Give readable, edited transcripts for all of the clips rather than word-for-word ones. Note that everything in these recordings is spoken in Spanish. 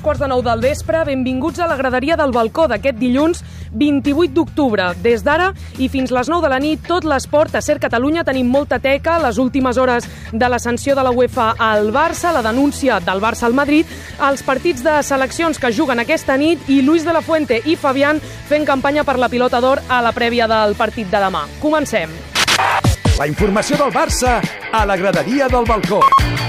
8:45 del vespre. Benvinguts a la graderia del balcó d'aquest dilluns 28 d'octubre. Des d'ara i fins les 9 de la nit, tot l'esport a Ser Catalunya. Tenim molta teca, les últimes hores de la sanció de la UEFA al Barça, la denúncia del Barça al Madrid, els partits de seleccions que juguen aquesta nit i Luis de la Fuente i Fabián fent campanya per la pilota d'or a la prèvia del partit de demà. Comencem. La informació del Barça a la graderia del balcó.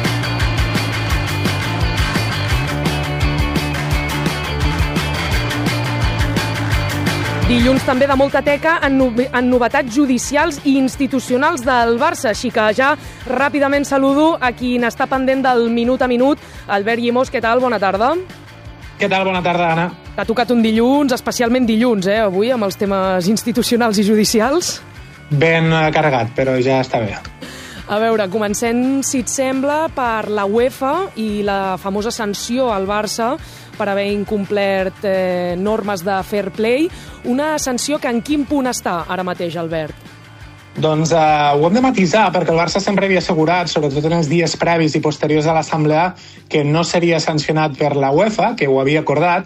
Dilluns també de molta teca en novetats judicials i institucionals del Barça, així que ja ràpidament saludo a qui n'està pendent del minut a minut. Albert Llimós, què tal? Bona tarda. Què tal? Bona tarda, Anna. T'ha tocat un dilluns, especialment dilluns, avui, amb els temes institucionals i judicials. Ben carregat, però ja està bé. A veure, comencem, si et sembla, per la UEFA i la famosa sanció al Barça per haver incomplert normes de fair play. Una sanció que en quin punt està ara mateix, Albert? Doncs ho hem de matisar, perquè el Barça sempre havia assegurat, sobretot en els dies previs i posteriors a l'assemblea, que no seria sancionat per la UEFA, que ho havia acordat,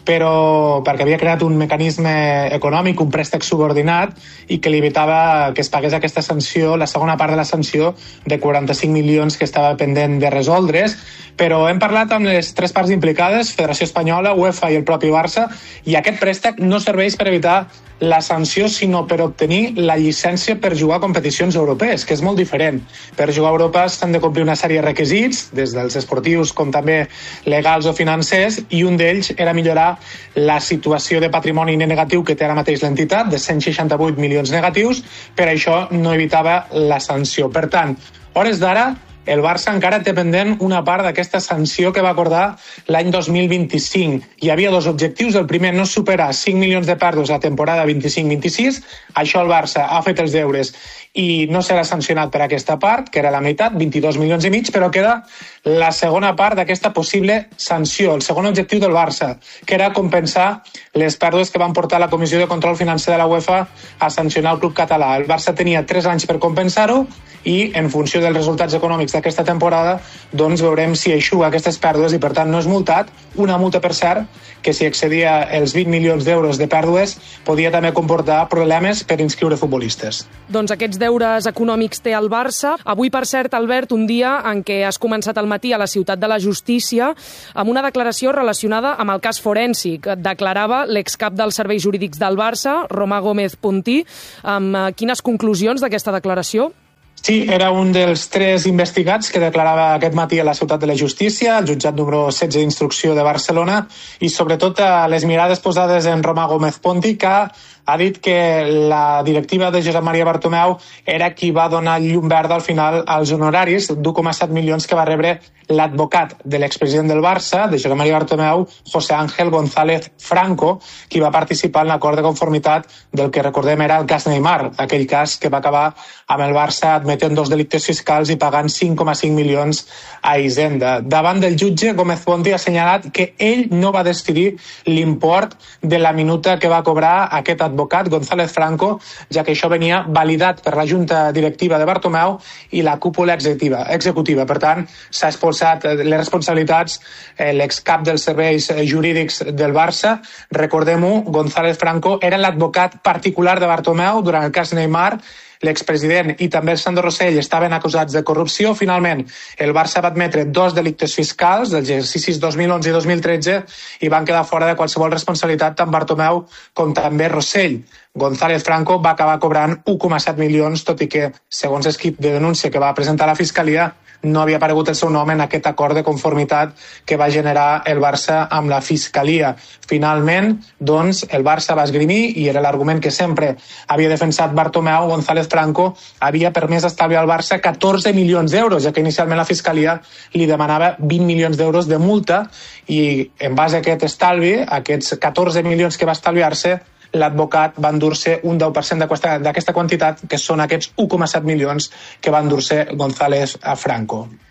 però perquè havia creat un mecanisme econòmic, un préstec subordinat, i que li evitava que es pagués aquesta sanció, la segona part de la sanció, de 45 milions que estava pendent de resoldre's. Però hem parlat amb les tres parts implicades, Federació Espanyola, UEFA i el propi Barça, i aquest préstec no serveix per evitar la sanció, sinó per obtenir la llicència per jugar a competicions europees, que és molt diferent. Per jugar a Europa s'han de complir una sèrie de requisits, des dels esportius com també legals o financers, i un d'ells era millorar la situació de patrimoni negatiu que té ara mateix l'entitat, de 168 milions negatius. Per això no evitava la sanció. Per tant, hores d'ara, el Barça encara té pendent una part d'aquesta sanció que va acordar l'any 2025. Hi havia dos objectius. El primer, no superar 5 milions de pèrdues la temporada 25-26. Això el Barça ha fet els deures i no serà sancionat per aquesta part, que era la meitat, 22 milions i mig, però queda la segona part d'aquesta possible sanció, el segon objectiu del Barça, que era compensar les pèrdues que van portar la Comissió de Control Financer de la UEFA a sancionar el club català. El Barça tenia 3 anys per compensar-ho i, en funció dels resultats econòmics d'aquesta temporada, doncs veurem si eixuga aquestes pèrdues i, per tant, no és multat. Una multa, per cert, que si excedia els 20 milions d'euros de pèrdues podia també comportar problemes per inscriure futbolistes. Doncs aquests deures econòmics té el Barça. Avui, per cert, Albert, un dia en què has començat al matí a la Ciutat de la Justícia amb una declaració relacionada amb el cas forènsic. Declarava l'excap dels serveis jurídics del Barça, Romà Gómez Puntí. Amb quines conclusions d'aquesta declaració? Sí, era un dels 3 investigats que declarava aquest matí a la Ciutat de la Justícia, al jutjat número 16 d'instrucció de Barcelona, i sobretot les mirades posades en Romà Gómez Puntí, que ha dit que la directiva de Josep Maria Bartomeu era qui va donar llum verda al final als honoraris d'1,7 milions que va rebre l'advocat de l'expresident del Barça, de Josep Maria Bartomeu, José Ángel González Franco, qui va participar en l'acord de conformitat del que recordem era el cas Neymar, aquell cas que va acabar amb el Barça admetent 2 delictes fiscals i pagant 5,5 milions a Hisenda. Davant del jutge, Gómez Puntí ha assenyalat que ell no va decidir l'import de la minuta que va cobrar aquest advocat, González Franco, ja que això venia validat per la Junta Directiva de Bartomeu i la cúpula executiva. Per tant, s'ha expulsat les responsabilitats l'excap dels serveis jurídics del Barça. Recordem-ho, González Franco era l'advocat particular de Bartomeu durant el cas Neymar. L'expresident i també el Sandro Rosell estaven acusats de corrupció. Finalment, el Barça va admetre 2 delictes fiscals dels exercicis 2011 i 2013 i van quedar fora de qualsevol responsabilitat tant Bartomeu com també Rosell. González Franco va acabar cobrant 1,7 milions, tot i que, segons l'equip de denúncia que va presentar la Fiscalia, no havia aparegut el seu nom en aquest acord de conformitat que va generar el Barça amb la Fiscalia. Finalment, doncs, el Barça va esgrimir, i era l'argument que sempre havia defensat Bartomeu, González Franco havia permès estalviar al Barça 14 milions d'euros, ja que inicialment la Fiscalia li demanava 20 milions d'euros de multa, i en base a aquest estalvi, aquests 14 milions que va estalviar-se, l'advocat va endur-se un 10% d'aquesta quantitat, que són aquests 1,7 milions que va endur-se González Franco.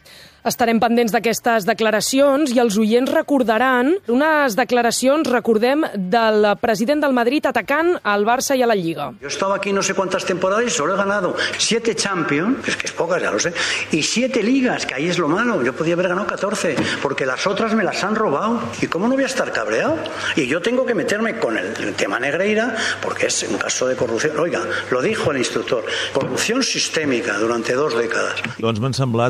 Estarem pendents d'aquestes declaracions i els oients recordaran unes declaracions, recordem, del president del Madrid atacant al Barça i a la Lliga. Yo estaba aquí no sé cuántas temporadas y solo he ganado 7 Champions, es que es pocas, ya lo sé, y 7 ligas, que ahí es lo malo. Yo podía haber ganado 14, porque las otras me las han robado. ¿Y cómo no voy a estar cabreado? Y yo tengo que meterme con el tema Negreira, porque es un caso de corrupción. Oiga, lo dijo el instructor, corrupción sistémica durante 2 décadas. Doncs m'han semblat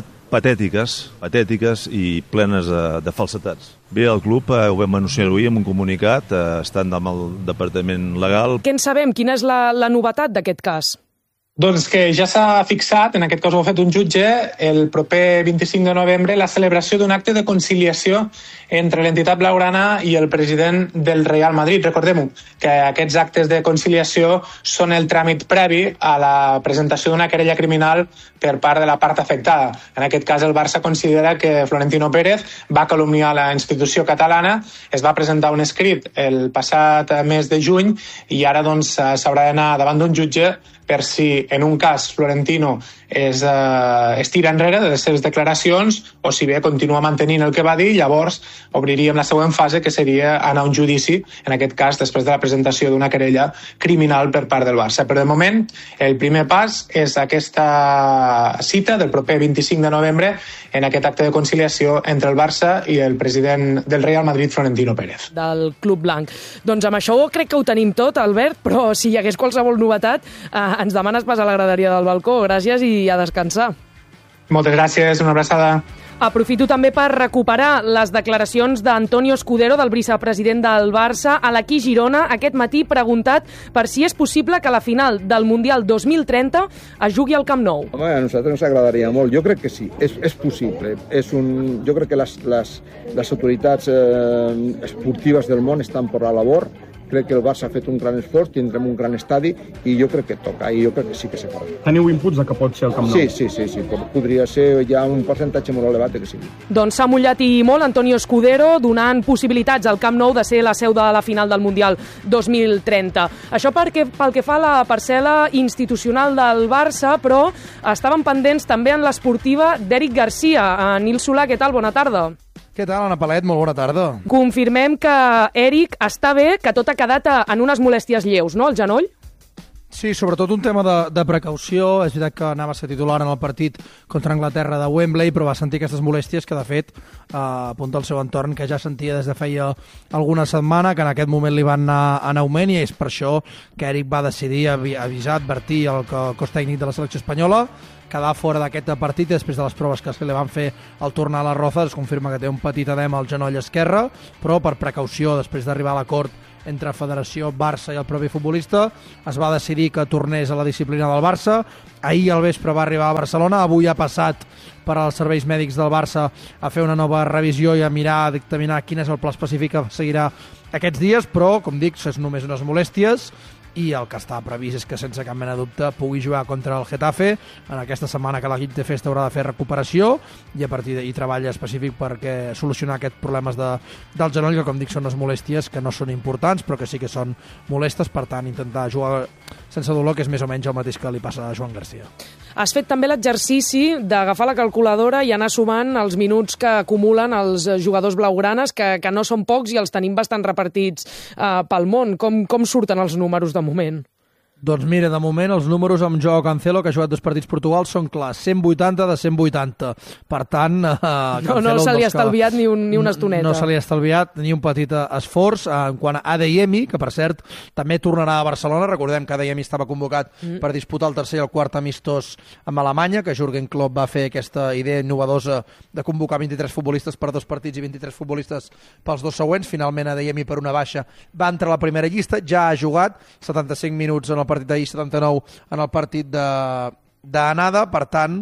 patètiques i plenes de falsetats. Bé, el club ho vam anunciar avui amb un comunicat, estant amb el departament legal. Què en sabem? Quina és la novetat d'aquest cas? Doncs que ja s'ha fixat, en aquest cas ho ha fet un jutge, el proper 25 de novembre, la celebració d'un acte de conciliació entre l'entitat blaugrana i el president del Real Madrid. Recordem-ho, que aquests actes de conciliació són el tràmit previ a la presentació d'una querella criminal per part de la part afectada. En aquest cas, el Barça considera que Florentino Pérez va calumniar la institució catalana, es va presentar un escrit el passat mes de juny i ara doncs s'haurà d'anar davant d'un jutge per si en un cas Florentino es tira enrere de les seves declaracions o si bé continua mantenint el que va dir, llavors obriríem la següent fase, que seria anar a un judici, en aquest cas després de la presentació d'una querella criminal per part del Barça. Però de moment el primer pas és aquesta cita del proper 25 de novembre en aquest acte de conciliació entre el Barça i el president del Real Madrid, Florentino Pérez. Del Club Blanc. Doncs amb això crec que ho tenim tot, Albert, però si hi hagués qualsevol novetat, ens demanes pas a la graderia del balcó. Gràcies i a descansar. Moltes gràcies, una abraçada. Aprofito també per recuperar les declaracions d'Antonio Escudero, del vicepresident del Barça, a l'Aquí Girona, aquest matí preguntat per si és possible que la final del Mundial 2030 es jugui al Camp Nou. Home, a nosaltres ens agradaria molt. Jo crec que sí, és possible. Jo crec que les autoritats esportives del món estan per la labor. Crec que el Barça ha fet un gran esforç, tindrem un gran estadi i jo crec que toca, i jo crec que sí que se farà. Teniu inputs de que pot ser el Camp Nou? Sí, podria ser ja un percentatge molt elevat que sí. Doncs s'ha mullat i molt Antonio Escudero, donant possibilitats al Camp Nou de ser la seu de la final del Mundial 2030. Això pel que fa a la parcel·la institucional del Barça, però estaven pendents també en l'esportiva d'Eric Garcia. Nil Solà, què tal? Bona tarda. Què tal, Anna Palet? Molt bona tarda. Confirmem que Eric està bé, que tot ha quedat en unes molèsties lleus, no, el genoll? Sí, sobretot un tema de precaució. És veritat que anava a ser titular en el partit contra Anglaterra de Wembley, però va sentir aquestes molèsties que, de fet, apunta al seu entorn, que ja sentia des de feia alguna setmana, que en aquest moment li van anar en augment, i és per això que Eric va decidir avisar, advertir el cos tècnic de la selecció espanyola, quedar fora d'aquest partit, i després de les proves que se li van fer al tornar a la Roza es confirma que té un petit edema al genoll esquerre, però per precaució, després d'arribar a l'acord entre Federació, Barça i el propi futbolista, es va decidir que tornés a la disciplina del Barça. Ahir al vespre va arribar a Barcelona, avui ha passat per als serveis mèdics del Barça a fer una nova revisió i a mirar, a dictaminar quin és el pla específic que seguirà aquests dies, però, com dic, és només unes molèsties, i el que està previst és que sense cap mena de dubte pugui jugar contra el Getafe en aquesta setmana, que l'equip de festa haurà de fer recuperació i a partir d'ahir treballa específic perquè solucionar aquests problemes del genoll, que com dic són unes molèsties que no són importants però que sí que són molestes, per tant intentar jugar sense dolor, que és més o menys el mateix que li passa a Joan Garcia. Has fet també l'exercici d'agafar la calculadora i anar sumant els minuts que acumulen els jugadors blaugranes, que no són pocs i els tenim bastant repartits pel món. Com surten els números de moment? Doncs mira, de moment els números amb Joao Cancelo, que ha jugat 2 partits Portugal, són clars, 180 de 180. Per tant, no se li ha estalviat ni una estoneta. No se li ha estalviat ni un petit esforç. En quant a Adeyemi, que per cert també tornarà a Barcelona, recordem que Adeyemi estava convocat per disputar el tercer i el quart amistós amb Alemanya, que Jürgen Klopp va fer aquesta idea innovadosa de convocar 23 futbolistes per 2 partits i 23 futbolistes pels 2 següents. Finalment Adeyemi, per una baixa, va entrar a la primera llista, ja ha jugat 75 minuts en el partit d'ahir, 79 en el partit d'anada, per tant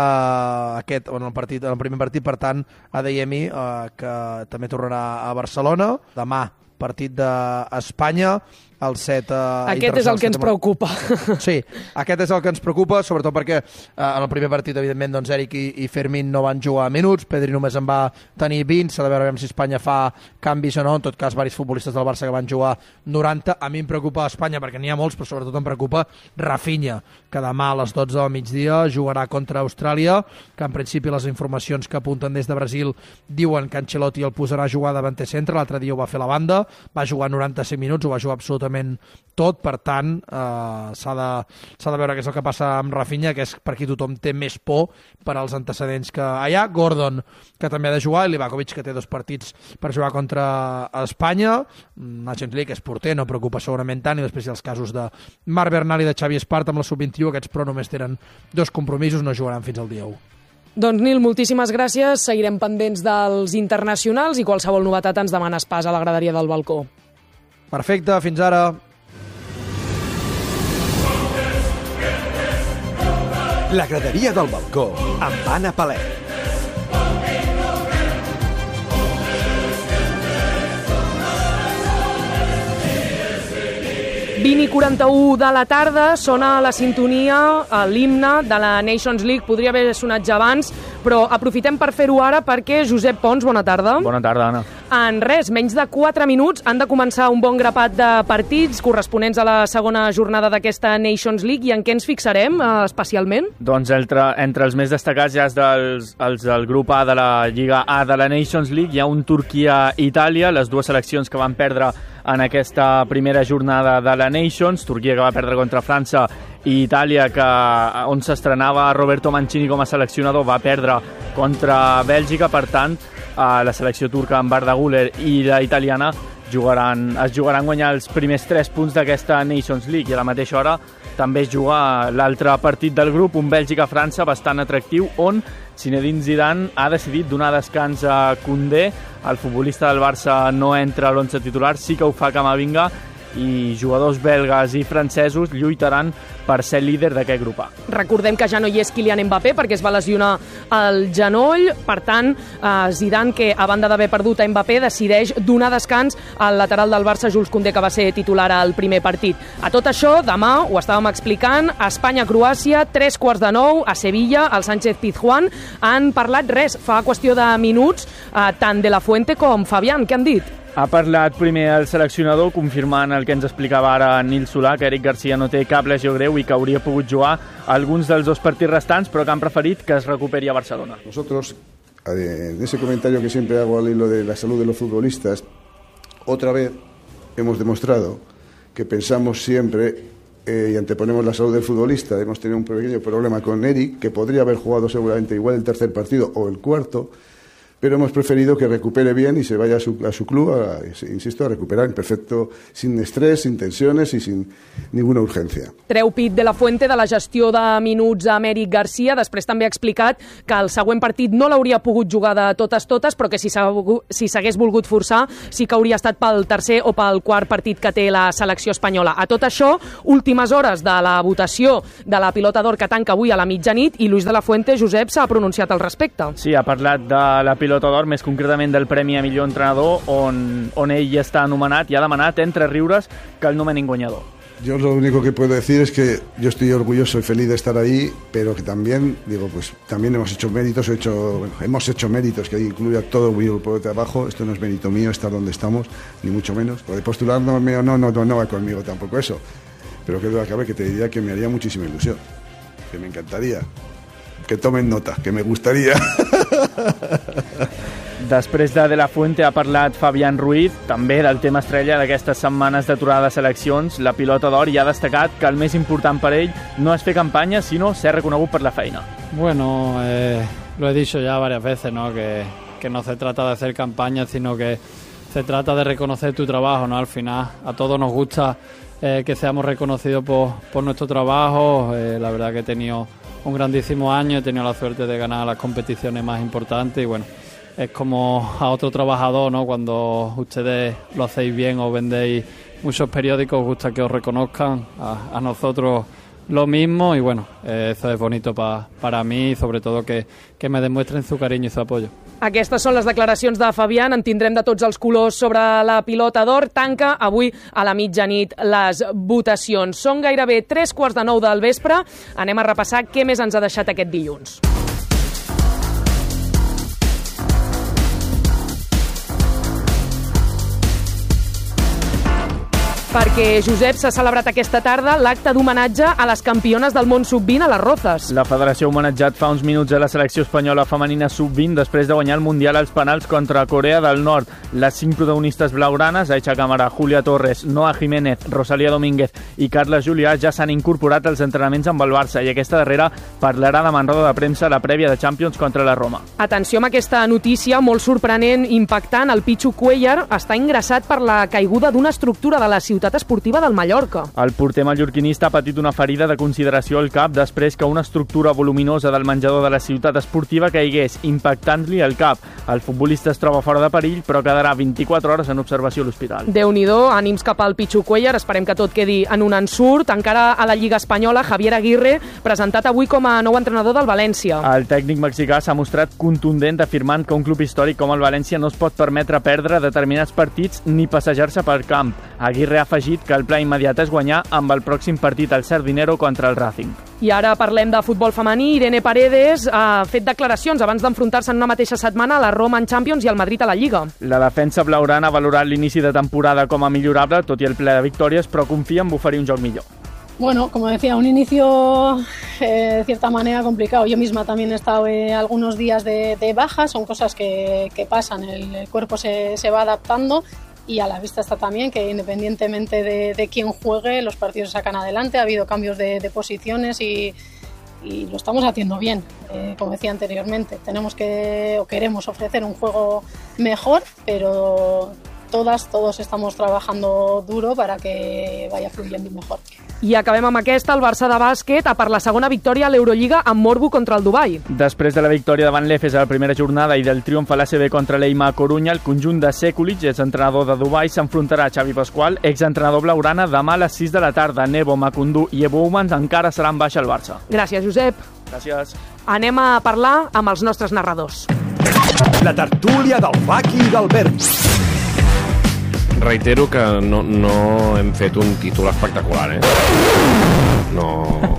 en el primer partit, per tant Adeyemi, que també tornarà a Barcelona demà, partit d'Espanya el set Aquest és el que ens preocupa. Sí, aquest és el que ens preocupa, sobretot perquè en el primer partit, evidentment, doncs Eric i Fermín no van jugar minuts, Pedri només en va tenir 20, s'ha de veure si Espanya fa canvis o no, en tot cas, varis futbolistes del Barça que van jugar 90. A mi em preocupa Espanya perquè n'hi ha molts, però sobretot em preocupa Rafinha, que demà a les 12 del migdia jugarà contra Austràlia, que en principi les informacions que apunten des de Brasil diuen que Ancelotti el posarà a jugar davanter centre, l'altre dia ho va fer la banda, va jugar 95 minuts, ho va jugar absolutament tot, per tant s'ha de veure què és el que passa amb Rafinha, que és per qui tothom té més por per als antecedents que hi ha. Gordon, que també ha de jugar, i Livakovic, que té 2 partits per jugar contra Espanya. Nations League és porter, no preocupa segurament tant, i després hi ha els casos de Marc Bernal i de Xavi Espart amb la sub-21, aquests però només tenen 2 compromisos, no jugaran fins al dia 1. Doncs Nil, moltíssimes gràcies, seguirem pendents dels internacionals i qualsevol novetat ens demanes pas a la graderia del balcó. Perfecte, fins ara. La graderia del balcó, amb Anna Palet. 20:41 de la tarda, sona la sintonia, l'himne de la Nations League. Podria haver sonat ja abans, però aprofitem per fer-ho ara perquè Josep Pons, bona tarda. Bona tarda, Anna. En res, menys de 4 minuts han de començar un bon grapat de partits corresponents a la segona jornada d'aquesta Nations League. I en què ens fixarem especialment? Doncs entre els més destacats ja els del grup A de la Lliga A de la Nations League hi ha un Turquia-Itàlia, les dues seleccions que van perdre en aquesta primera jornada de la Nations. Turquia, que va perdre contra França, i Itàlia, on s'estrenava Roberto Mancini com a seleccionador, va perdre contra Bèlgica. Per tant, la selecció turca amb Arda Güler i la italiana es jugaran guanyar els primers 3 punts d'aquesta Nations League, i a la mateixa hora també es juga l'altre partit del grup, un Bèlgica-França bastant atractiu, on Zinedine Zidane ha decidit donar descans a Koundé. El futbolista del Barça no entra a l'11 titular, sí que ho fa Camavinga, i jugadors belgues i francesos lluitaran per ser líder d'aquest grup A. Recordem que ja no hi és Kylian Mbappé perquè es va lesionar el genoll. Per tant, Zidane, que a banda d'haver perdut a Mbappé, decideix donar descans al lateral del Barça, Jules Koundé, que va ser titular al primer partit. A tot això, demà, ho estàvem explicant, Espanya-Croàcia, 8:45 a Sevilla, al Sánchez-Pizjuán. Han parlat fa qüestió de minuts, tant de la Fuente com Fabián. Què han dit? Ha parlat primer el seleccionador, confirmant el que ens explicava ara Nil Solà, que Eric Garcia no té cap lesió greu i que hauria pogut jugar alguns dels 2 partits restants, però que han preferit que es recuperi a Barcelona. Nosotros, en ese comentario que siempre hago al hilo de la salud de los futbolistas, otra vez hemos demostrado que pensamos siempre y anteponemos la salud del futbolista. Hemos tenido un pequeño problema con Eric, que podría haber jugado seguramente igual el tercer partido o el cuarto, pero hemos preferido que recupere bien y se vaya a su club, insisto, a recuperar en perfecto, sin estrés, sin tensiones y sin ninguna urgencia. Treu pit de la Fuente de la gestió de minuts a Eric Garcia. Després també ha explicat que el següent partit no l'hauria pogut jugar de totes, però que si s'hagués volgut forçar sí que hauria estat pel tercer o pel quart partit que té la selecció espanyola. A tot això, últimes hores de la votació de la Pilota d'Or que tanca avui a la mitjanit, i Luis de la Fuente, Josep, s'ha pronunciat al respecte. Sí, ha parlat de la Pilota d'Or, més concretament del Premi a millor entrenador, on ell està anomenat, i ha demanat entre riures que el nomenin guanyador. Yo lo único que puedo decir es que yo estoy orgulloso y feliz de estar ahí, pero que también, también hemos hecho méritos, que incluye a todo mi grupo de trabajo. Esto no es mérito mío estar donde estamos, ni mucho menos. Lo de postular no va conmigo tampoco eso. Pero que duda cabe que te diría que me haría muchísima ilusión, que me encantaría. Que tomen nota, que me gustaría. Després de la Fuente ha parlat Fabián Ruiz, també del tema estrella d'aquestes setmanes d'aturada de seleccions, la Pilota d'Or, i ha destacat que el més important per ell no és fer campanya, sinó ser reconegut per la feina. Bueno, lo he dicho ya varias veces, ¿no? Que no se trata de hacer campaña, sino que se trata de reconocer tu trabajo, ¿no? Al final, a todos nos gusta que seamos reconocidos por nuestro trabajo. La verdad que he tenido un grandísimo año, he tenido la suerte de ganar las competiciones más importantes y bueno, es como a otro trabajador, ¿no? Cuando ustedes lo hacéis bien o vendéis muchos periódicos, os gusta que os reconozcan, a nosotros lo mismo y bueno, eso es bonito para mí y sobre todo que me demuestren su cariño y su apoyo. Aquestes són les declaracions de Fabián. En tindrem de tots els colors sobre la pilota d'or. Tanca avui a la mitjanit les votacions. Són gairebé 3:15 del vespre. Anem a repassar què més ens ha deixat aquest dilluns. Perquè, Josep, s'ha celebrat aquesta tarda l'acte d'homenatge a les campiones del món sub-20 a les Rozas. La federació ha homenatjat fa uns minuts a la selecció espanyola femenina sub-20 després de guanyar el Mundial als penals contra Corea del Nord. Les 5 protagonistes blaugranes, Aicha Cámara, Julia Torres, Noa Jiménez, Rosalía Domínguez i Carla Julià, ja s'han incorporat als entrenaments amb el Barça i aquesta darrera parlarà demà en roda de premsa a la prèvia de Champions contra la Roma. Atenció amb aquesta notícia molt sorprenent, impactant. El Pichu Cuellar està ingressat per la caiguda d'una estructura de la ciutat esportiva del Mallorca. El porter mallorquinista ha patit una ferida de consideració al cap després que una estructura voluminosa del menjador de la ciutat esportiva caigués, impactant-li el cap. El futbolista es troba fora de perill, però quedarà 24 hores en observació a l'hospital. Déu-n'hi-do, ànims cap al Pichu Cuellar, esperem que tot quedi en un ensurt. Encara a la Lliga Espanyola, Javier Aguirre, presentat avui com a nou entrenador del València. El tècnic mexicà s'ha mostrat contundent afirmant que un club històric com el València no es pot permetre perdre determinats partits ni passejar-se per camp. Aguirre ha afegit que el pla immediat és guanyar amb el pròxim partit al Sardinero contra el Racing. I ara parlem de futbol femení. Irene Paredes ha fet declaracions abans d'enfrontar-se en una mateixa setmana a la Roma en Champions i al Madrid a la Lliga. La defensa blaugrana ha valorat l'inici de temporada com a millorable, tot i el ple de victòries, però confia en oferir un joc millor. Bueno, como decía, un inicio de cierta manera complicado. Yo misma también he estado algunos días de baja, son cosas que pasan, el cuerpo se va adaptando. Y a la vista está también que independientemente de quién juegue, los partidos se sacan adelante. Ha habido cambios de posiciones y lo estamos haciendo bien. Como decía anteriormente, queremos ofrecer un juego mejor, pero todos estamos trabajando duro para que vaya fluyendo mejor. I acabem amb aquesta, el Barça de bàsquet a per la segona victòria a l'Eurolliga amb morbo contra el Dubai. Després de la victòria davant l'Efes a la primera jornada i del triomf a l'ACB contra l'Eima a Corunya, el conjunt de Sekulic, exentrenador de Dubai, s'enfrontarà a Xavi Pasqual, exentrenador blaugrana, demà a les 6 de la tarda. Nebo, Macundú i Evo Humans encara seran baixa al Barça. Gràcies, Josep. Gràcies. Anem a parlar amb els nostres narradors. La tertúlia del Faki i d'Albert. Reitero que no hem fet un títol espectacular, No...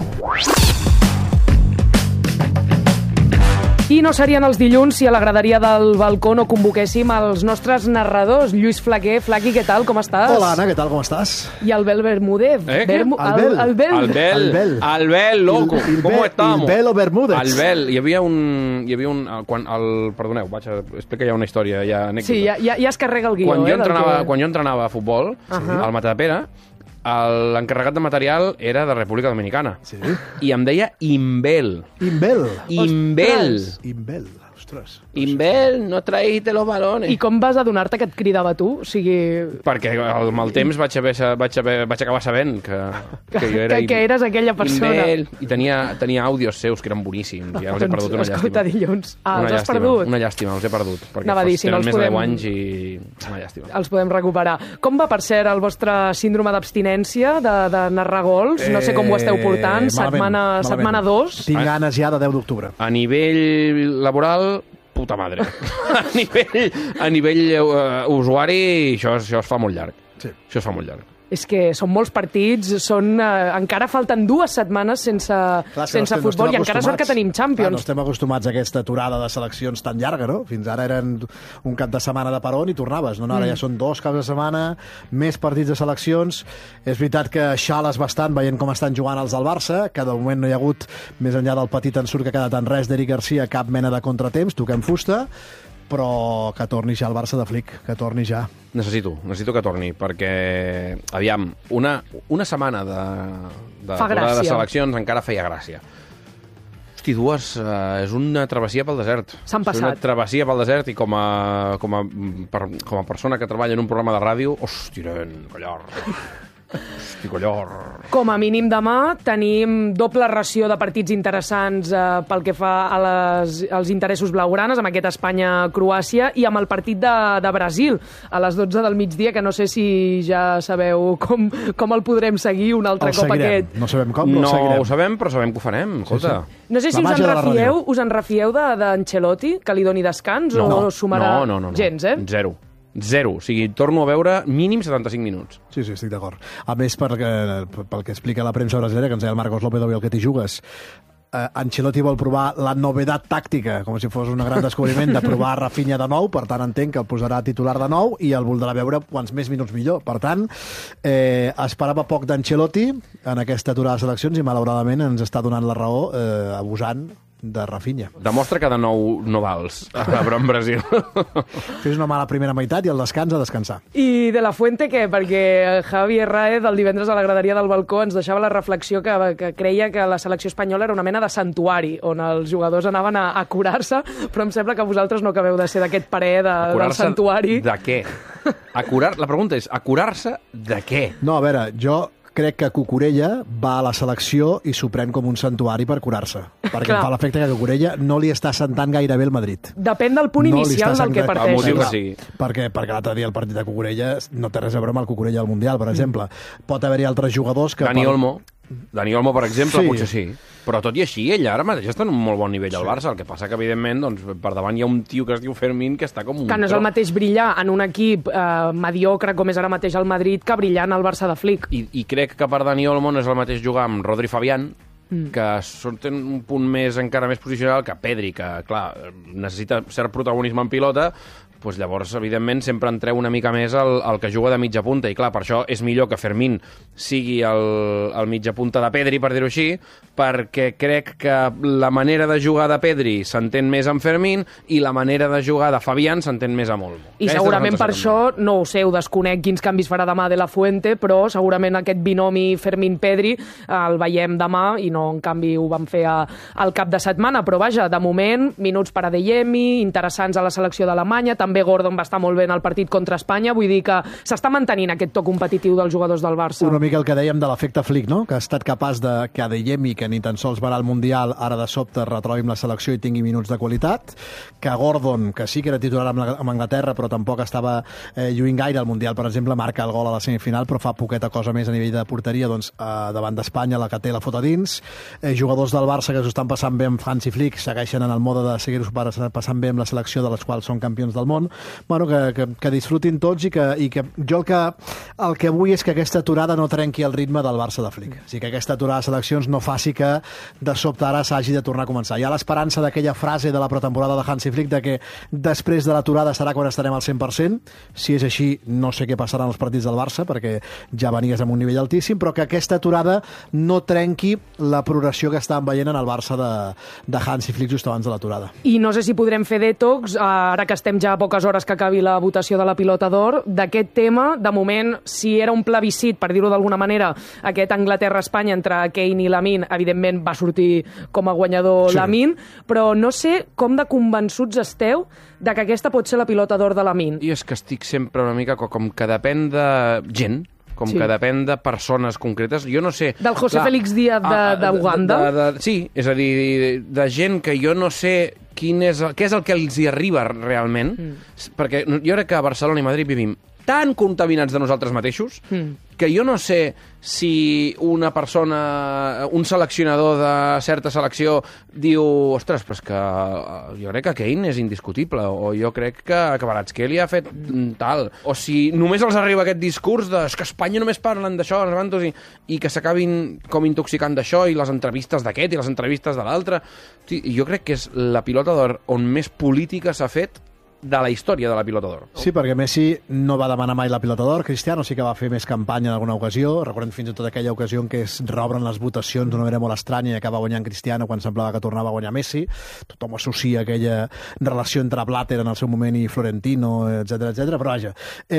I no serien els dilluns si a la graderia del balcó no convoquéssim els nostres narradors. Lluís Flaquer. Flaqui, què tal? Com estàs? Hola, Anna, què tal? Com estás? I Albel Bermúdez. Albel, loco. ¿Cómo estamos? Albel o Bermúdez? Albel. Hi havia un perdoneu, explica ja una història, ja anècdota. Sí, ja es carrega el guió. Quan jo entrenava a futbol, al Matadepera, l'encarregat de material era de República Dominicana. Sí. I em deia Imbel. Ostres. Imbel, no trajiste los balones. I com vas adonar-te que et cridava tu? O sigui... Perquè amb el temps vaig acabar sabent que jo era... que eres aquella persona. Imbel. I tenia àudios seus que eren boníssims. Ja els he perdut, una llàstima. Escolta, dilluns. Els has perdut? Una llàstima, els he perdut. Perquè tenen més de 10 anys i... Una llàstima. Els podem recuperar. Com va, per cert, el vostre síndrome d'abstinència de narrar gols? No sé com ho esteu portant. Setmana 2. Tinc ganes ja de 10 d'octubre. A nivell laboral... puta madre. A nivell usuari, això es fa molt llarg. Sí. Això es fa molt llarg. És que són molts partits, encara falten 2 setmanes sense futbol i encara sort que tenim Champions. No estem acostumats a aquesta aturada de seleccions tan llarga, no? Fins ara eren un cap de setmana de peron i tornaves. No? Ara ja són 2 caps de setmana, més partits de seleccions. És veritat que xales bastant veient com estan jugant els del Barça, que de moment no hi ha hagut, més enllà del petit ensurt que ha quedat en res d'Eric Garcia, cap mena de contratemps, toquem fusta, però que torni ja el Barça de Flick, que torni ja. Necessito que torni, perquè, aviam, una setmana de seleccions encara feia gràcia. Hosti, 2, és una travessia pel desert. S'han passat. És una travessia pel desert i com a persona que treballa en un programa de ràdio, hosti, nen, callar. Hosti, collor. Com a mínim demà tenim doble ració de partits interessants pel que fa als interessos blaugranes, amb aquest Espanya-Croàcia i amb el partit de Brasil a les 12 del migdia, que no sé si ja sabeu com el podrem seguir un altre cop aquest. No sabem com, però no seguirem. Ho sabem, però sabem que ho farem. Escolta. Sí. No sé si us en refieu d'Ancelotti, que li doni descans, o sumarà gens, Zero. O sigui, torno a veure mínim 75 minuts. Sí, estic d'acord. A més, pel que explica la premsa brasilera, que ens deia el Marcos López, el que t'hi jugues, Ancelotti vol provar la novedat tàctica, com si fos un gran descobriment, de provar Rafinha de nou, per tant entenc que el posarà titular de nou i el voldrà veure quants més minuts millor. Per tant, esperava poc d'Ancelotti en aquesta aturada de seleccions i malauradament ens està donant la raó abusant de Rafinha. Demostra que de nou no vals, però en Brasil. Fes una mala primera meitat i el descans a descansar. I de la Fuente què? Perquè Javi Herráez el divendres a la graderia del balcó ens deixava la reflexió que creia que la selecció espanyola era una mena de santuari on els jugadors anaven a curar-se, però em sembla que vosaltres no acabeu de ser d'aquest parer del santuari. De què? La pregunta és, a curar-se de què? No, a veure, jo crec que Cucurella va a la selecció i s'ho pren com un santuari per curar-se. Perquè em fa l'efecte que Cucurella no li està sentant gaire bé el Madrid. Depèn del punt inicial del que parteix. El motiu que sigui. Perquè l'altre dia el partit de Cucurella no té res a veure amb el Cucurella al Mundial, per exemple. Pot haver-hi altres jugadors que... Dani Olmo, per exemple, potser sí. Però tot i així, ell ara mateix està en un molt bon nivell al Barça. El que passa que, evidentment, doncs, per davant hi ha un tio que es diu Fermín que està com un... Que no és el mateix brillar en un equip mediocre com és ara mateix el Madrid que brillar en el Barça de Flick. I crec que per Dani Olmo no és el mateix jugar amb Rodri Fabián, que són un punt encara més posicional que Pedri, que, clar, necessita cert protagonisme en pilota, doncs llavors, evidentment, sempre en treu una mica més el que juga de mitja punta. I, clar, per això és millor que Fermín sigui el mitja punta de Pedri, per dir-ho així, perquè crec que la manera de jugar de Pedri s'entén més amb Fermín i la manera de jugar de Fabián s'entén més amb Olmo. I segurament per això, no ho sé, ho desconec quins canvis farà demà de la Fuente, però segurament aquest binomi Fermín-Pedri el veiem demà i no, en canvi, ho vam fer al cap de setmana. Però, vaja, de moment, minuts per a Adeyemi, interessants a la selecció d'Alemanya, també Gordon va estar molt bé en el partit contra Espanya, vull dir que s'està mantenint aquest to competitiu dels jugadors del Barça. Una mica el que dèiem de l'efecte Flick, no? Que ha estat capaç de que Adeyemi, que ni tan sols va al Mundial, ara de sobte retrobi amb la selecció i tingui minuts de qualitat, que Gordon, que sí que era titular amb Anglaterra, però tampoc estava lluint gaire al Mundial, per exemple, marca el gol a la semifinal, però fa poqueta cosa més a nivell de porteria, doncs davant d'Espanya, la que té la foto dins. Jugadors del Barça que s'ho estan passant bé amb Hansi Flick, segueixen en el mode de seguir-ho passant bé amb la selecció, de les quals són campions del món. Bueno, que disfrutin tots i que jo el que vull és que aquesta aturada no trenqui el ritme del Barça de Flick. O sigui, que aquesta aturada de seleccions no faci que de sobte ara s'hagi de tornar a començar. Hi ha l'esperança d'aquella frase de la pretemporada de Hansi Flick de que després de l'aturada serà quan estarem al 100%. Si és així, no sé què passarà en els partits del Barça, perquè ja venies amb un nivell altíssim, però que aquesta aturada no trenqui la progressió que estàvem veient en el Barça de Hansi Flick just abans de l'aturada. I no sé si podrem fer detox, ara que estem ja a poques hores que acabi la votació de la Pilota d'Or, d'aquest tema. De moment, si era un plebiscit, per dir-ho d'alguna manera, aquest Anglaterra-Espanya entre Kane i Lamine, evidentment va sortir com a guanyador Lamine, però no sé com de convençuts esteu de que aquesta pot ser la Pilota d'Or de Lamine. I és que estic sempre una mica com que depèn de gent, que depèn de persones concretes. Jo no sé... Del José Félix Díaz d'Uganda? Sí, és a dir, de gent que jo no sé què és el que els hi arriba realment, perquè jo crec que a Barcelona i Madrid vivim tan contaminats de nosaltres mateixos que jo no sé si una persona, un seleccionador de certa selecció diu, ostres, però és que jo crec que Kane és indiscutible, o jo crec que Kvaratskhelia ha fet tal, o si només els arriba aquest discurs de que a Espanya només parlen d'això, i que s'acabin com intoxicant d'això, i les entrevistes d'aquest i les entrevistes de l'altre. Jo crec que és la Pilota d'Or on més política s'ha fet de la història de la Pilota d'Or. Sí, perquè Messi no va demanar mai la Pilota d'Or, Cristiano sí que va fer més campanya en alguna ocasió, recordem fins i tot aquella ocasió en què es reobren les votacions d'una manera molt estranya i acaba guanyant Cristiano quan semblava que tornava a guanyar Messi. Tothom associa aquella relació entre Blatter en el seu moment i Florentino, etc. Però vaja,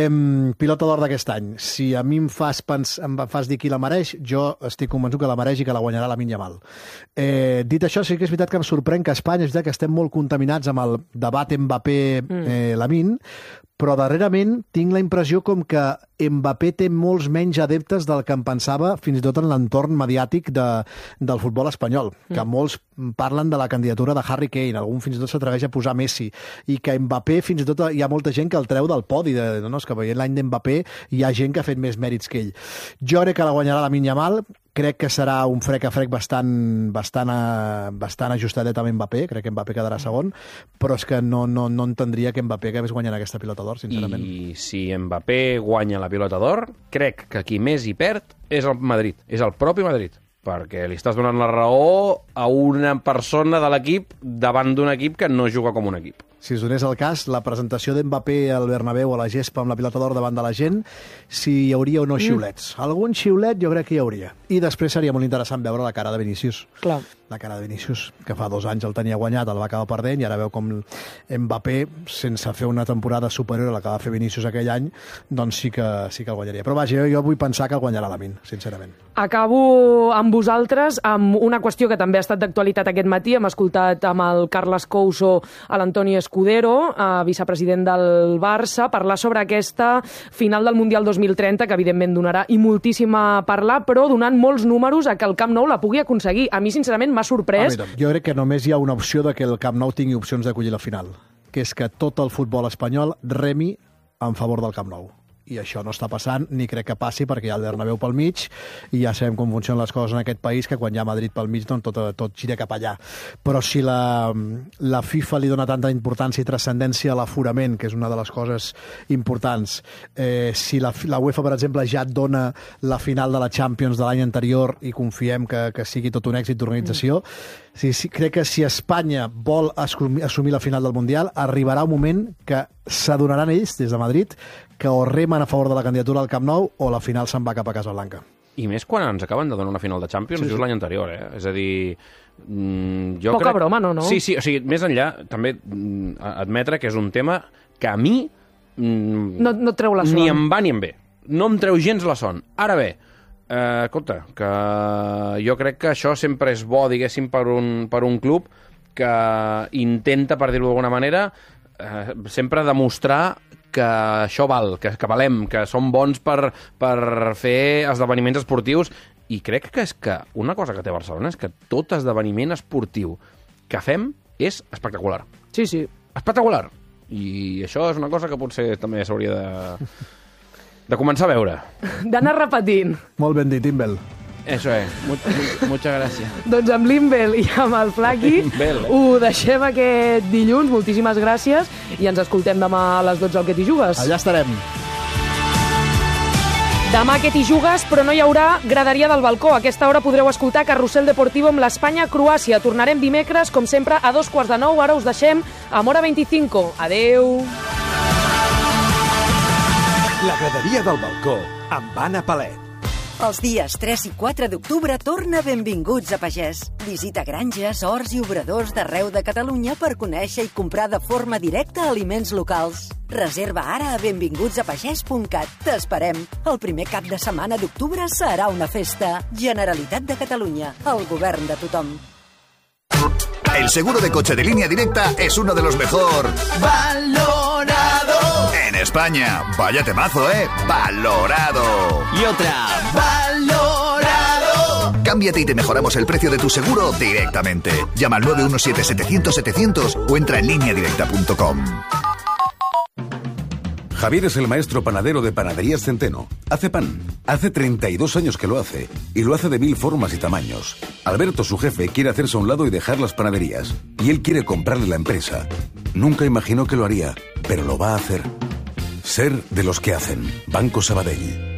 Pilota d'Or d'aquest any, si a mi em fas dir qui la mereix, jo estic convençut que la mereix i que la guanyarà Lamine Yamal. Dit això, sí que és veritat que em sorprèn que a Espanya és veritat que estem molt contaminats amb el debat Mbappé Lamine, però darrerament tinc la impressió com que Mbappé té molts menys adeptes del que em pensava, fins i tot en l'entorn mediàtic del futbol espanyol, que molts parlen de la candidatura de Harry Kane, algun fins i tot s'atreveix a posar Messi, i que Mbappé fins i tot hi ha molta gent que el treu del podi, és que veient l'any d'Mbappé hi ha gent que ha fet més mèrits que ell. Jo crec que la guanyarà Lamine Yamal, crec que serà un frec a frec bastant ajustadet amb Mbappé, crec que Mbappé quedarà segon, però és que no entendria que Mbappé acabés guanyant aquesta pilota d'or, sincerament. I si Mbappé guanya la pilota d'or, crec que qui més hi perd és el Madrid, és el propi Madrid, perquè li estàs donant la raó a una persona de l'equip davant d'un equip que no juga com un equip. Si es donés el cas, la presentació d'Mbappé al Bernabéu a la gespa amb la pilota d'or davant de la gent, si hi hauria o no xiulets. Algun xiulet jo crec que hi hauria. I després seria molt interessant veure la cara de Vinícius. Clar. La cara de Vinícius, que fa 2 anys el tenia guanyat, el va acabar perdent, i ara veu com Mbappé, sense fer una temporada superior a la que va fer Vinícius aquell any, doncs sí que el guanyaria. Però vaja, jo vull pensar que el guanyarà Lamine, sincerament. Acabo amb vosaltres amb una qüestió que també ha estat d'actualitat aquest matí. Hem escoltat amb el Carles Couso a l'Antoni Escudero, vicepresident del Barça, parlar sobre aquesta final del Mundial 2030, que evidentment donarà i moltíssim a parlar, però donant molts números a que el Camp Nou la pugui aconseguir. A mi, sincerament, m'ha sorprès. Jo crec que només hi ha una opció de que el Camp Nou tingui opcions d'acollir la final, que és que tot el futbol espanyol remi en favor del Camp Nou. I això no està passant, ni crec que passi, perquè hi ha el Bernabéu pel mig, i ja sabem com funcionen les coses en aquest país, que quan hi ha Madrid pel mig, doncs tot gira cap allà. Però si la FIFA li dona tanta importància i transcendència a l'aforament, que és una de les coses importants, si la UEFA, per exemple, ja et dona la final de la Champions de l'any anterior i confiem que sigui tot un èxit d'organització, crec que si Espanya vol assumir la final del Mundial, arribarà un moment que s'adonaran ells, des de Madrid, que o remen a favor de la candidatura al Camp Nou o la final se'n va cap a Casablanca. I més quan ens acaben de donar una final de Champions, just l'any anterior, És a dir... Poca broma, no? Sí, o sigui, més enllà, també admetre que és un tema que a mi... No et treu la son. Ni em va ni em ve. No em treu gens la son. Ara bé, escolta, que jo crec que això sempre és bo, diguéssim, per un club que intenta, per dir-ho d'alguna manera, sempre demostrar que això val, que valem, que som bons per fer esdeveniments esportius, i crec que és que una cosa que té Barcelona és que tot esdeveniment esportiu que fem és espectacular. Sí, sí. Espectacular. I això és una cosa que potser també s'hauria de començar a veure. D'anar repetint. Molt ben dit, Imbel. Eso es, muchas gracias. Doncs amb l'Imbel i amb el Flaqui ho deixem aquest dilluns. Moltíssimes gràcies i ens escoltem demà a les 12 al Que t'hi jugues. Allà estarem. Demà Que t'hi jugues, però no hi haurà graderia del balcó. A aquesta hora podreu escoltar Carrusel Deportivo amb l'Espanya-Croàcia. Tornarem dimecres, com sempre, a 8:45. Ara us deixem amb Hora 25. Adeu. La graderia del balcó amb Anna Palet. Els dies 3 i 4 d'octubre torna Benvinguts a Pagès. Visita granges, horts i obradors d'arreu de Catalunya per conèixer i comprar de forma directa aliments locals. Reserva ara a benvingutsapagès.cat. T'esperem. El primer cap de setmana d'octubre serà una festa. Generalitat de Catalunya. El govern de tothom. El seguro de coche de Línea Directa es uno de los mejor valorado en España. Vaya temazo, valorado. Y otra, valorado. Cámbiate y te mejoramos el precio de tu seguro directamente. Llama al 917-700-700 o entra en lineadirecta.com. Javier es el maestro panadero de Panaderías Centeno. Hace pan. Hace 32 años que lo hace. Y lo hace de 1000 formas y tamaños. Alberto, su jefe, quiere hacerse a un lado y dejar las panaderías. Y él quiere comprarle la empresa. Nunca imaginó que lo haría, pero lo va a hacer. Ser de los que hacen. Banco Sabadell.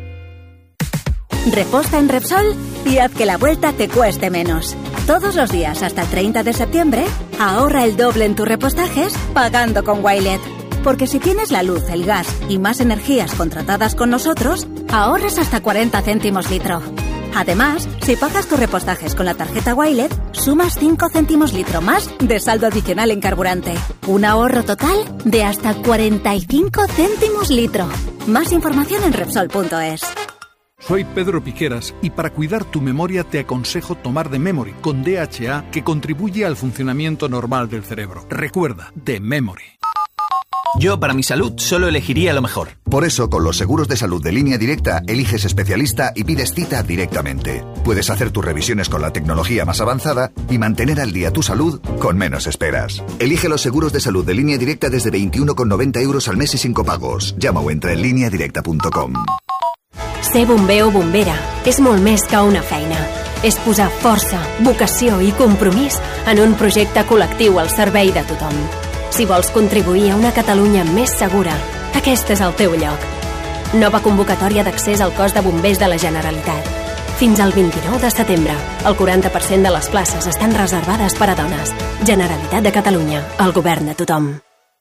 Reposta en Repsol y haz que la vuelta te cueste menos. Todos los días hasta el 30 de septiembre, ahorra el doble en tus repostajes pagando con Wilet. Porque si tienes la luz, el gas y más energías contratadas con nosotros, ahorras hasta 40 céntimos litro. Además, si pagas tus repostajes con la tarjeta Wilet, sumas 5 céntimos litro más de saldo adicional en carburante. Un ahorro total de hasta 45 céntimos litro. Más información en Repsol.es. Soy Pedro Piqueras y para cuidar tu memoria te aconsejo tomar The Memory con DHA, que contribuye al funcionamiento normal del cerebro. Recuerda, The Memory. Yo, para mi salud, solo elegiría lo mejor. Por eso, con los seguros de salud de Línea Directa, eliges especialista y pides cita directamente. Puedes hacer tus revisiones con la tecnología más avanzada y mantener al día tu salud con menos esperas. Elige los seguros de salud de Línea Directa desde 21,90 € al mes y sin copagos. Llama o entra en lineadirecta.com. Ser bomber o bombera és molt més que una feina. És posar força, vocació i compromís en un projecte col·lectiu al servei de tothom. Si vols contribuir a una Catalunya més segura, aquest és el teu lloc. Nova convocatòria d'accés al cos de bombers de la Generalitat. Fins al 29 de setembre, el 40% de les places estan reservades per a dones. Generalitat de Catalunya, el govern de tothom.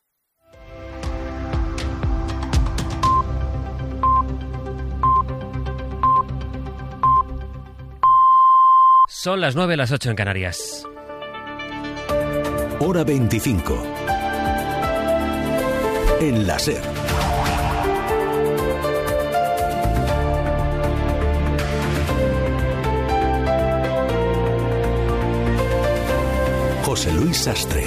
Son las 9, las 8 en Canarias. Hora 25. En la SER. José Luis Sastre.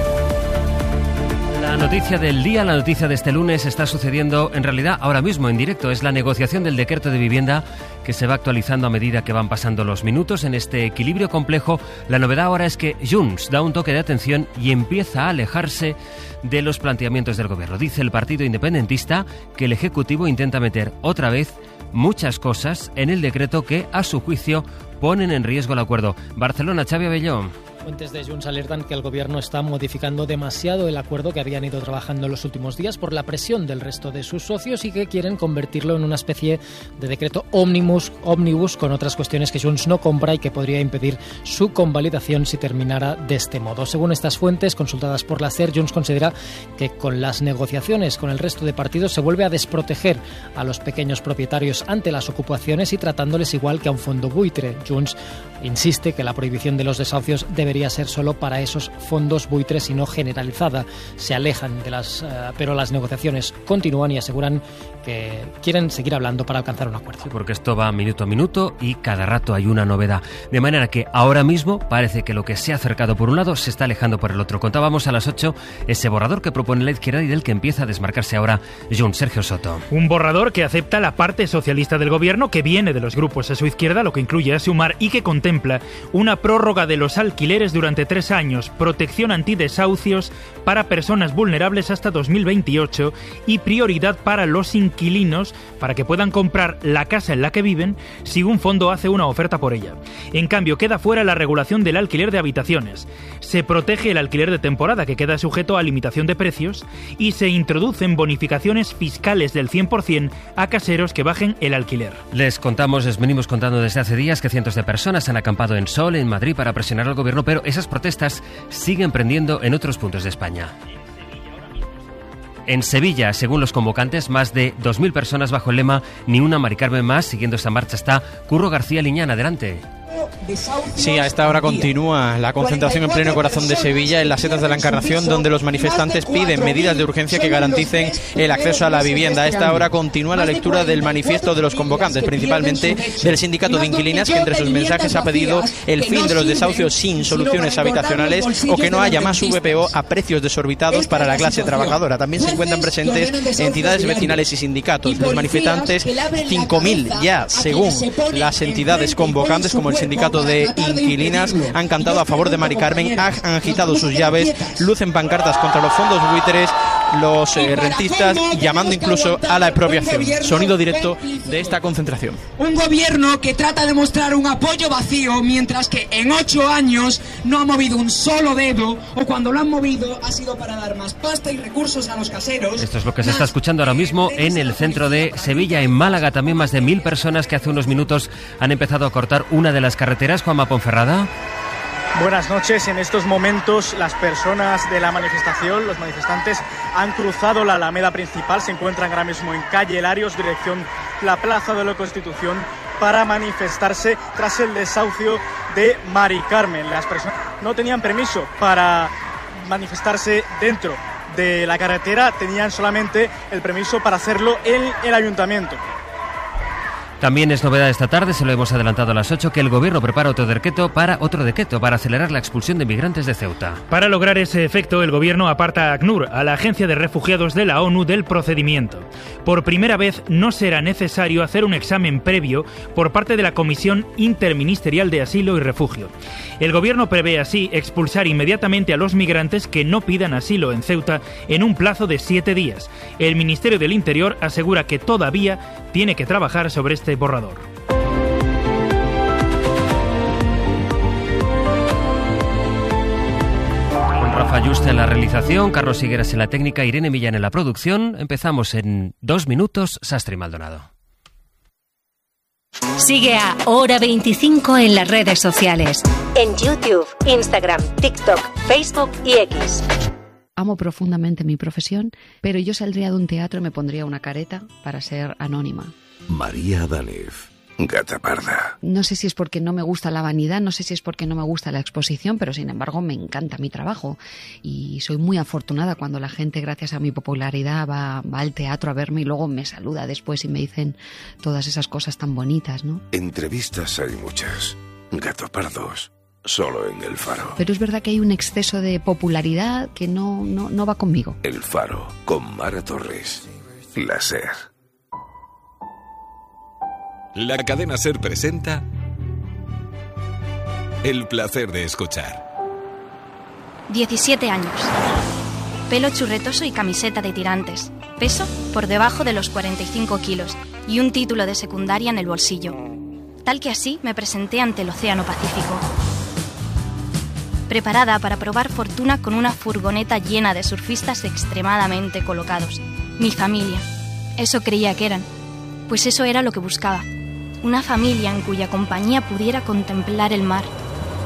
La noticia del día, la noticia de este lunes está sucediendo en realidad ahora mismo en directo. Es la negociación del decreto de vivienda que se va actualizando a medida que van pasando los minutos. En este equilibrio complejo, la novedad ahora es que Junts da un toque de atención y empieza a alejarse de los planteamientos del gobierno. Dice el partido independentista que el Ejecutivo intenta meter otra vez muchas cosas en el decreto que, a su juicio, ponen en riesgo el acuerdo. Barcelona, Xavi Abelló. Fuentes de Junts alertan que el gobierno está modificando demasiado el acuerdo que habían ido trabajando en los últimos días por la presión del resto de sus socios y que quieren convertirlo en una especie de decreto ómnibus con otras cuestiones que Junts no compra y que podría impedir su convalidación si terminara de este modo. Según estas fuentes consultadas por la SER, Junts considera que con las negociaciones con el resto de partidos se vuelve a desproteger a los pequeños propietarios ante las ocupaciones y tratándoles igual que a un fondo buitre. Junts insiste que la prohibición de los desahucios debería ser solo para esos fondos buitres y no generalizada. Se alejan de pero las negociaciones continúan y aseguran que quieren seguir hablando para alcanzar un acuerdo. Sí, porque esto va minuto a minuto y cada rato hay una novedad. De manera que ahora mismo parece que lo que se ha acercado por un lado se está alejando por el otro. Contábamos a las 8 ese borrador que propone la izquierda y del que empieza a desmarcarse ahora Junts. Sergio Soto. Un borrador que acepta la parte socialista del gobierno, que viene de los grupos a su izquierda, lo que incluye a Sumar, y que contempla una prórroga de los alquileres durante 3 años, protección antidesahucios para personas vulnerables hasta 2028 y prioridad para los inquilinos para que puedan comprar la casa en la que viven si un fondo hace una oferta por ella. En cambio, queda fuera la regulación del alquiler de habitaciones. Se protege el alquiler de temporada, que queda sujeto a limitación de precios, y se introducen bonificaciones fiscales del 100% a caseros que bajen el alquiler. Les venimos contando desde hace días que cientos de personas han acampado en Sol, en Madrid, para presionar al gobierno, pero esas protestas siguen prendiendo en otros puntos de España. En Sevilla, según los convocantes, más de 2.000 personas bajo el lema Ni una Mari Carmen más. Siguiendo esta marcha está Curro García Liñán. Adelante. Sí, a esta hora continúa la concentración en pleno corazón de Sevilla, en las setas de la Encarnación, donde los manifestantes piden medidas de urgencia que garanticen el acceso a la vivienda. A esta hora continúa la lectura del manifiesto de los convocantes, principalmente del sindicato de inquilinas, que entre sus mensajes ha pedido el fin de los desahucios sin soluciones habitacionales o que no haya más VPO a precios desorbitados para la clase trabajadora. También se encuentran presentes entidades vecinales y sindicatos. Los manifestantes, 5.000 ya, según las entidades convocantes, como el sindicato de inquilinas, han cantado a favor de Mari Carmen, han agitado sus llaves, lucen pancartas contra los fondos buitres, los rentistas, llamando incluso a la expropiación. Sonido directo de esta concentración. Un gobierno que trata de mostrar un apoyo vacío, mientras que en 8 años no ha movido un solo dedo, o cuando lo han movido ha sido para dar más pasta y recursos a los caseros. Esto es lo que se está escuchando ahora mismo en el centro de Sevilla. En Málaga también más de 1.000 personas que hace unos minutos han empezado a cortar una de las carreteras. Juanma Ponferrada. Buenas noches. En estos momentos las personas de la manifestación, los manifestantes, han cruzado la alameda principal. Se encuentran ahora mismo en calle Larios, dirección la Plaza de la Constitución, para manifestarse tras el desahucio de Mari Carmen. Las personas no tenían permiso para manifestarse dentro de la carretera, tenían solamente el permiso para hacerlo en el ayuntamiento. También es novedad esta tarde, se lo hemos adelantado a las 8, que el Gobierno prepara otro decreto para acelerar la expulsión de migrantes de Ceuta. Para lograr ese efecto, el Gobierno aparta a ACNUR, a la Agencia de Refugiados de la ONU, del procedimiento. Por primera vez no será necesario hacer un examen previo por parte de la Comisión Interministerial de Asilo y Refugio. El Gobierno prevé así expulsar inmediatamente a los migrantes que no pidan asilo en Ceuta en un plazo de 7 días. El Ministerio del Interior asegura que todavía tiene que trabajar sobre este borrador. Con Rafa Juste en la realización, Carlos Higueras en la técnica, Irene Millán en la producción. Empezamos en 2 minutos, Sastre y Maldonado. Sigue a Hora 25 en las redes sociales. En YouTube, Instagram, TikTok, Facebook y X. Amo profundamente mi profesión, pero yo saldría de un teatro y me pondría una careta para ser anónima. María Adalef, Gata Parda. No sé si es porque no me gusta la vanidad, no sé si es porque no me gusta la exposición, pero sin embargo me encanta mi trabajo. Y soy muy afortunada cuando la gente, gracias a mi popularidad, va al teatro a verme y luego me saluda después y me dicen todas esas cosas tan bonitas, ¿no? Entrevistas hay muchas. Gato Pardos. Solo en El Faro. Pero es verdad que hay un exceso de popularidad que no va conmigo. El Faro, con Mara Torres. La SER. La cadena SER presenta El placer de escuchar. 17 años. Pelo churretoso y camiseta de tirantes. Peso por debajo de los 45 kilos y un título de secundaria en el bolsillo. Tal que así me presenté ante el Océano Pacífico. Preparada para probar fortuna con una furgoneta llena de surfistas extremadamente colocados. Mi familia. Eso creía que eran. Pues eso era lo que buscaba. Una familia en cuya compañía pudiera contemplar el mar.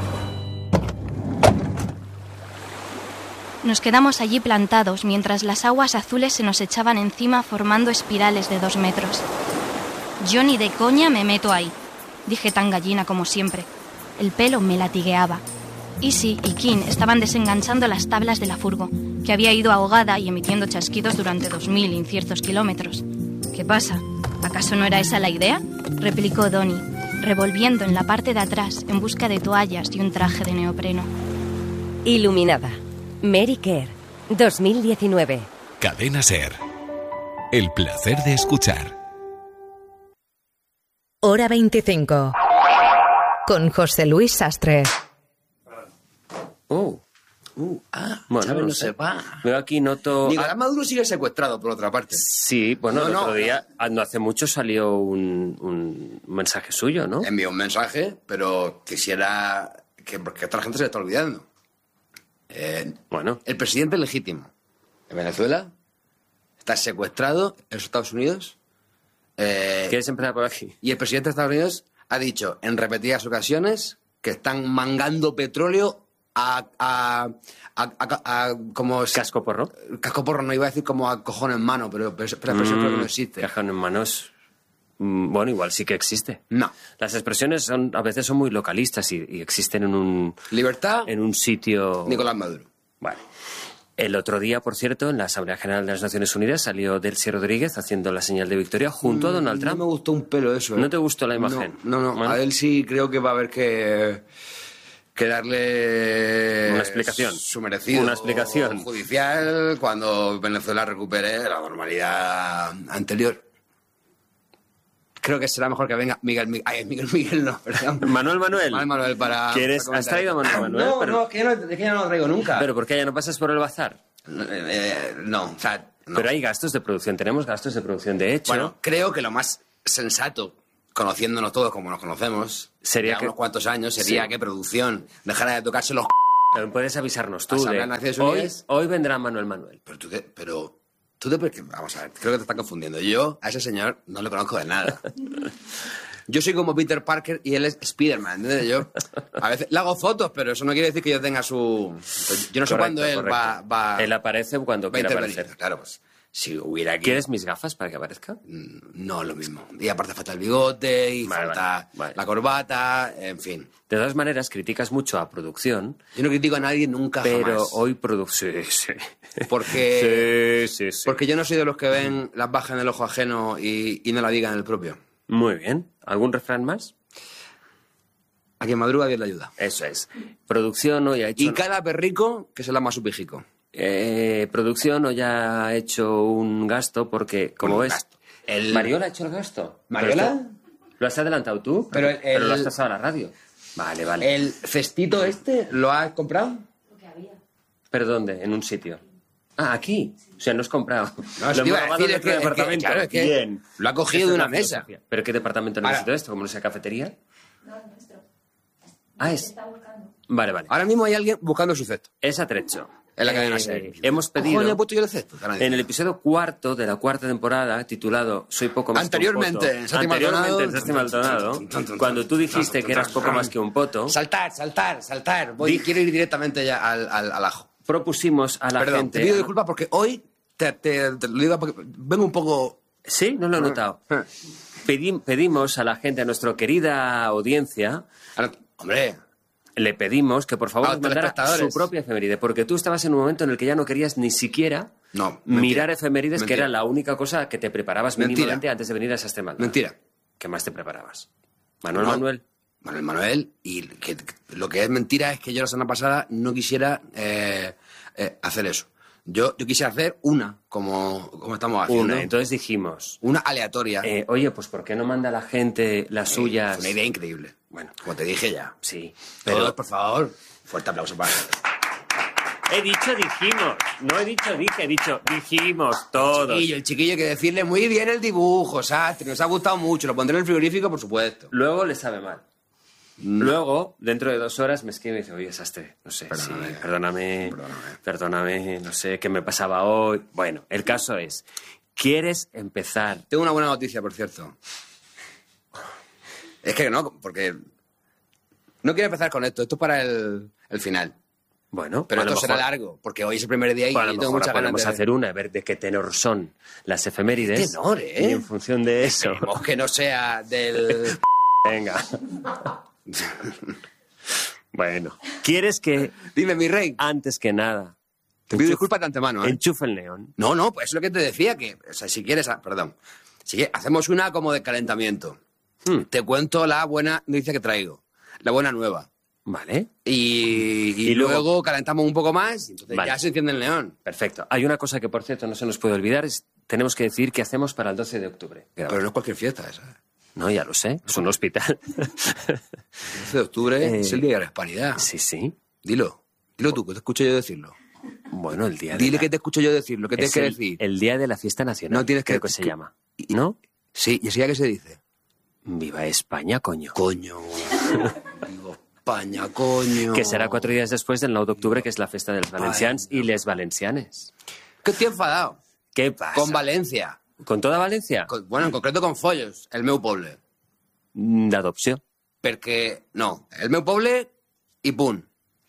Nos quedamos allí plantados mientras las aguas azules se nos echaban encima formando espirales de 2 metros. Yo ni de coña me meto ahí, dije tan gallina como siempre. El pelo me latigueaba. Easy y King estaban desenganchando las tablas de la furgo, que había ido ahogada y emitiendo chasquidos durante 2000 inciertos kilómetros. ¿Qué pasa? ¿Acaso no era esa la idea?, replicó Donnie, revolviendo en la parte de atrás en busca de toallas y un traje de neopreno. Iluminada. Mary Kerr, 2019. Cadena SER. El placer de escuchar. Hora 25. Con José Luis Sastre. Bueno, Chávez no no sé. se va. Veo aquí noto... Nicolás Maduro sigue secuestrado, por otra parte. Sí, bueno, el otro día, no hace mucho salió un mensaje suyo, ¿no? Envió un mensaje, pero quisiera... porque otra gente se le está olvidando. Bueno. El presidente legítimo de Venezuela está secuestrado en los Estados Unidos. ¿Quieres empezar por aquí? Y el presidente de Estados Unidos ha dicho en repetidas ocasiones que están mangando petróleo como cascoporro. Cascoporro, no iba a decir como a cojón en mano, pero la expresión creo que no existe. Cajón en manos. Bueno, igual sí que existe. No. Las expresiones a veces son muy localistas y existen en un... Libertad. En un sitio... Nicolás Maduro. Vale. El otro día, por cierto, en la Asamblea General de las Naciones Unidas salió Delcy Rodríguez haciendo la señal de victoria junto a Donald Trump. No me gustó un pelo eso. ¿No te gustó la imagen? No. Bueno. A él sí creo que va a haber que darle una explicación. Su merecido. Una explicación judicial cuando Venezuela recupere la normalidad anterior. Creo que será mejor que venga Miguel no, perdón. Manuel para... ¿Has traído a Manuel? No, es que ya no lo traigo nunca. ¿Pero por qué ya no pasas por el bazar? No, o sea... No. Pero hay gastos de producción, tenemos gastos de producción. De hecho... Bueno, creo que lo más sensato, conociéndonos todos como nos conocemos, sería unos cuantos años, sería que producción dejara de tocarse los... Pero puedes avisarnos tú de... Hoy vendrá Manuel. Pero tú vamos a ver, creo que te estás confundiendo. Yo a ese señor no le conozco de nada. Yo soy como Peter Parker y él es Spider-Man, ¿entiendes? Yo a veces le hago fotos, pero eso no quiere decir que yo tenga su... Yo no sé cuándo él va... Él aparece cuando quiera aparecer. Claro, pues si hubiera aquí... ¿Quieres mis gafas para que aparezca? No, lo mismo. Y aparte falta el bigote y falta la corbata, en fin. De todas maneras, criticas mucho a producción. Yo no critico a nadie nunca, pero jamás. Hoy producción... Sí. Porque yo no soy de los que ven las bajas en el ojo ajeno y no la digan en el propio. Muy bien. ¿Algún refrán más? A quien madruga Dios le ayuda. Eso es. Producción hoy ha hecho... Y cada perrico que se la más su pijico. Producción hoy ha hecho un gasto porque, como ves... Gasto. ¿Mariola ha hecho el gasto? ¿Mariola? ¿Lo has adelantado tú? Pero lo has pasado a la radio. Vale. ¿El cestito lo has comprado? ¿Pero dónde? ¿En un sitio? Ah, aquí. O sea, no has comprado. No, lo iba hemos a robado decir, de otro departamento. claro, es que Bien. lo ha cogido de una mesa. ¿Pero qué departamento necesito esto? ¿Como no sea cafetería? Ah, es... Vale. Ahora mismo hay alguien buscando su cesto. Es atrecho. En la cadena SER. Hemos pedido... Coño, he puesto yo el cesto. En el episodio 4 de la 4ª temporada, titulado Soy poco más Anteriormente, que un poto. Anteriormente, en Sásti Maldonado, cuando tú dijiste que eras poco más que un poto... Saltar. Quiero ir directamente ya al ajo. Propusimos a la gente... Te pido disculpas porque hoy te lo digo porque vengo un poco... Sí, no lo he notado. Pedimos a la gente, a nuestra querida audiencia... Hombre... Le pedimos que por favor nos mandara su propia efeméride, porque tú estabas en un momento en el que ya no querías ni siquiera mirar efemérides, que era la única cosa que te preparabas mínimamente antes de venir a esa Extremadura. Mentira. ¿Qué más te preparabas? Manuel, y lo que es mentira es que yo la semana pasada no quisiera hacer eso. Yo quise hacer una, como estamos haciendo. Entonces dijimos... Una aleatoria. Oye, pues ¿por qué no manda la gente las suyas? Una idea increíble. Bueno, como te dije ya. Sí. Todos, por favor, fuerte aplauso para... He dicho dijimos, no he dicho dije, he dicho dijimos todos. El chiquillo hay que decirle muy bien el dibujo, Sastre, nos ha gustado mucho, lo pondré en el frigorífico, por supuesto. Luego le sabe mal. Luego, dentro de 2 horas, me escribe y dice, oye, Sastre, no sé, perdóname, no sé qué me pasaba hoy. Bueno, el caso es, ¿quieres empezar? Tengo una buena noticia, por cierto. Es que no, porque no quiero empezar con esto es para el final. Bueno, pero esto será largo, porque hoy es el primer día y tengo muchas ganas de hacer una, a ver de qué tenor son las efemérides. Tenor, Y en función de eso... Esperemos que no sea del... Venga. Bueno, ¿quieres que... Dime, mi rey. Antes que nada... Te pido disculpas de antemano, Enchufa el neón. No, pues es lo que te decía, que... O sea, si quieres... Perdón. Si hacemos una como de calentamiento. Te cuento la buena noticia que traigo. La buena nueva. Vale. Y luego calentamos un poco más y entonces ya se enciende el neón. Perfecto. Hay una cosa que, por cierto, no se nos puede olvidar. Tenemos que decir qué hacemos para el 12 de octubre. Pero no es cualquier fiesta esa. No, ya lo sé. Es un hospital. El 12 de octubre es el Día de la Hispanidad. Sí. Dilo tú, que te escucho yo decirlo. Bueno, el día Dile que te escucho yo decirlo, que tienes que decir. El Día de la Fiesta Nacional. No tienes creo que se llama. ¿No? Sí, ¿y así ya qué se dice? Viva España, coño. Coño. Viva España, coño. Que será 4 días después del 9 de octubre, que es la fiesta de los valencians y les valencianes. Que estoy enfadado. ¿Qué pasa? Con Valencia. ¿Con toda Valencia? Bueno, en concreto con Follos, el meu poble. D'adopció. Perquè, no, el meu poble i punt.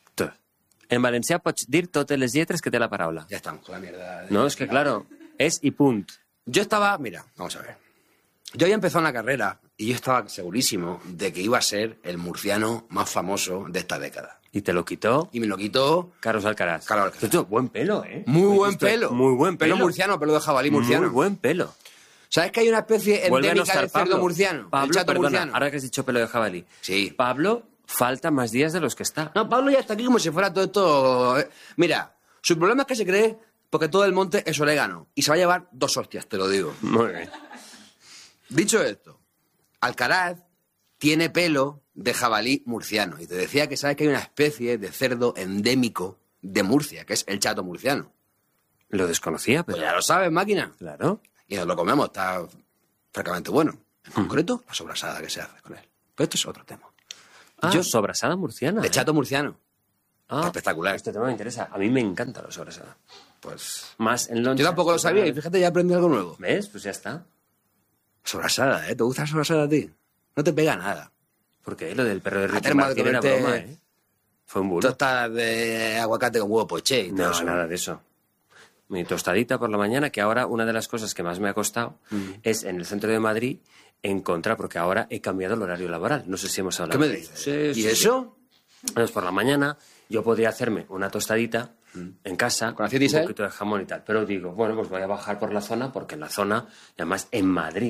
En valencià pots dir totes les lletres que té la paraula. Ya estamos con la mierda. No, es que claro, es y punt. Yo estaba, mira, vamos a ver. Yo había empezado una carrera y yo estaba segurísimo de que iba a ser el murciano más famoso de esta década. ¿Y te lo quitó? Y me lo quitó... Carlos Alcaraz. Tú, buen pelo, ¿eh? Muy buen pelo. Muy buen pelo. Pelo murciano, pelo de jabalí murciano. Muy buen pelo. ¿Sabes que hay una especie endémica del cerdo murciano? Pablo, el chato perdona, murciano. Ahora que has dicho pelo de jabalí. Sí. Pablo falta más días de los que está. No, Pablo ya está aquí como si fuera todo esto... Mira, su problema es que se cree porque todo el monte es orégano. Y se va a llevar 2 hostias, te lo digo. Muy bien. Dicho esto, Alcaraz tiene pelo de jabalí murciano. Y te decía que sabes que hay una especie de cerdo endémico de Murcia, que es el chato murciano. Lo desconocía, pero... Pues ya lo sabes, máquina. Claro. Y nos lo comemos, está francamente bueno. En concreto, la sobrasada que se hace con él. Pero esto es otro tema. Sobrasada murciana. De chato murciano. Espectacular. Este tema me interesa. A mí me encanta la sobrasada. Pues... Más en loncha. Yo tampoco lo sabía y fíjate, ya aprendí algo nuevo. ¿Ves? Pues ya está. Sobrasada, ¿eh? ¿Te gusta la sobrasada a ti? No te pega nada. ¿Por qué? Lo del perro de Ricky Martin era broma, ¿eh? Fue un bulo. Tostadas de aguacate con huevo poché y todo No, eso. nada de eso. Mi tostadita por la mañana, que ahora una de las cosas que más me ha costado es en el centro de Madrid encontrar, porque ahora he cambiado el horario laboral. No sé si hemos hablado. ¿Qué me dices? Sí, ¿Y eso? Entonces, por la mañana yo podría hacerme una tostadita en casa, ¿con aceite y sal? un poquito de jamón y tal. Pero digo, bueno, pues voy a bajar por la zona, porque en la zona, y además en Madrid,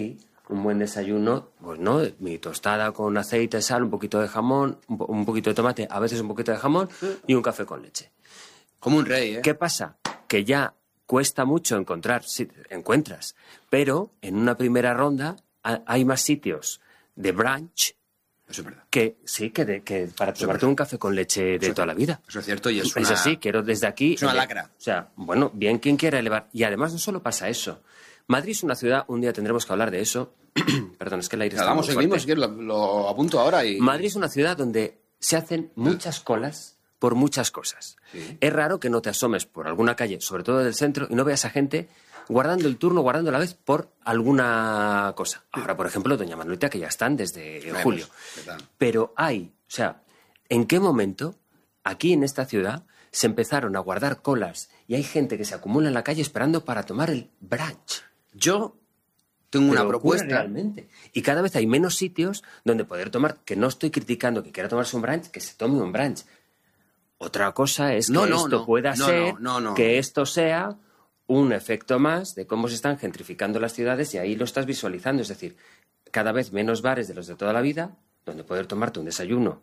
un buen desayuno, pues no, mi tostada con aceite, sal, un poquito de jamón, un poquito de tomate, a veces un poquito de jamón y un café con leche. Como un rey, ¿eh? ¿Qué pasa? Que ya cuesta mucho encontrar, sí, encuentras, pero en una primera ronda hay más sitios de brunch. Eso es verdad. Que sí, que para tomarte un café con leche de toda la vida. Eso es cierto y es así, quiero desde aquí... Es una lacra. O sea, bueno, bien quien quiera elevar. Y además no solo pasa eso. Madrid es una ciudad, un día tendremos que hablar de eso. Perdón, es que el aire está muy fuerte. Si quieres, lo apunto ahora y... Madrid es una ciudad donde se hacen muchas colas por muchas cosas. Sí. Es raro que no te asomes por alguna calle, sobre todo del centro, y no veas a gente guardando el turno, guardando la vez por alguna cosa. Ahora, por ejemplo, doña Manuelita, que ya están desde julio. Pero hay, o sea, ¿en qué momento aquí en esta ciudad se empezaron a guardar colas y hay gente que se acumula en la calle esperando para tomar el brunch? Yo tengo una propuesta. Realmente. Y cada vez hay menos sitios donde poder tomar, que no estoy criticando que quiera tomarse un brunch, que se tome un brunch. Otra cosa es que esto pueda ser, que esto sea un efecto más de cómo se están gentrificando las ciudades y ahí lo estás visualizando. Es decir, cada vez menos bares de los de toda la vida, donde poder tomarte un desayuno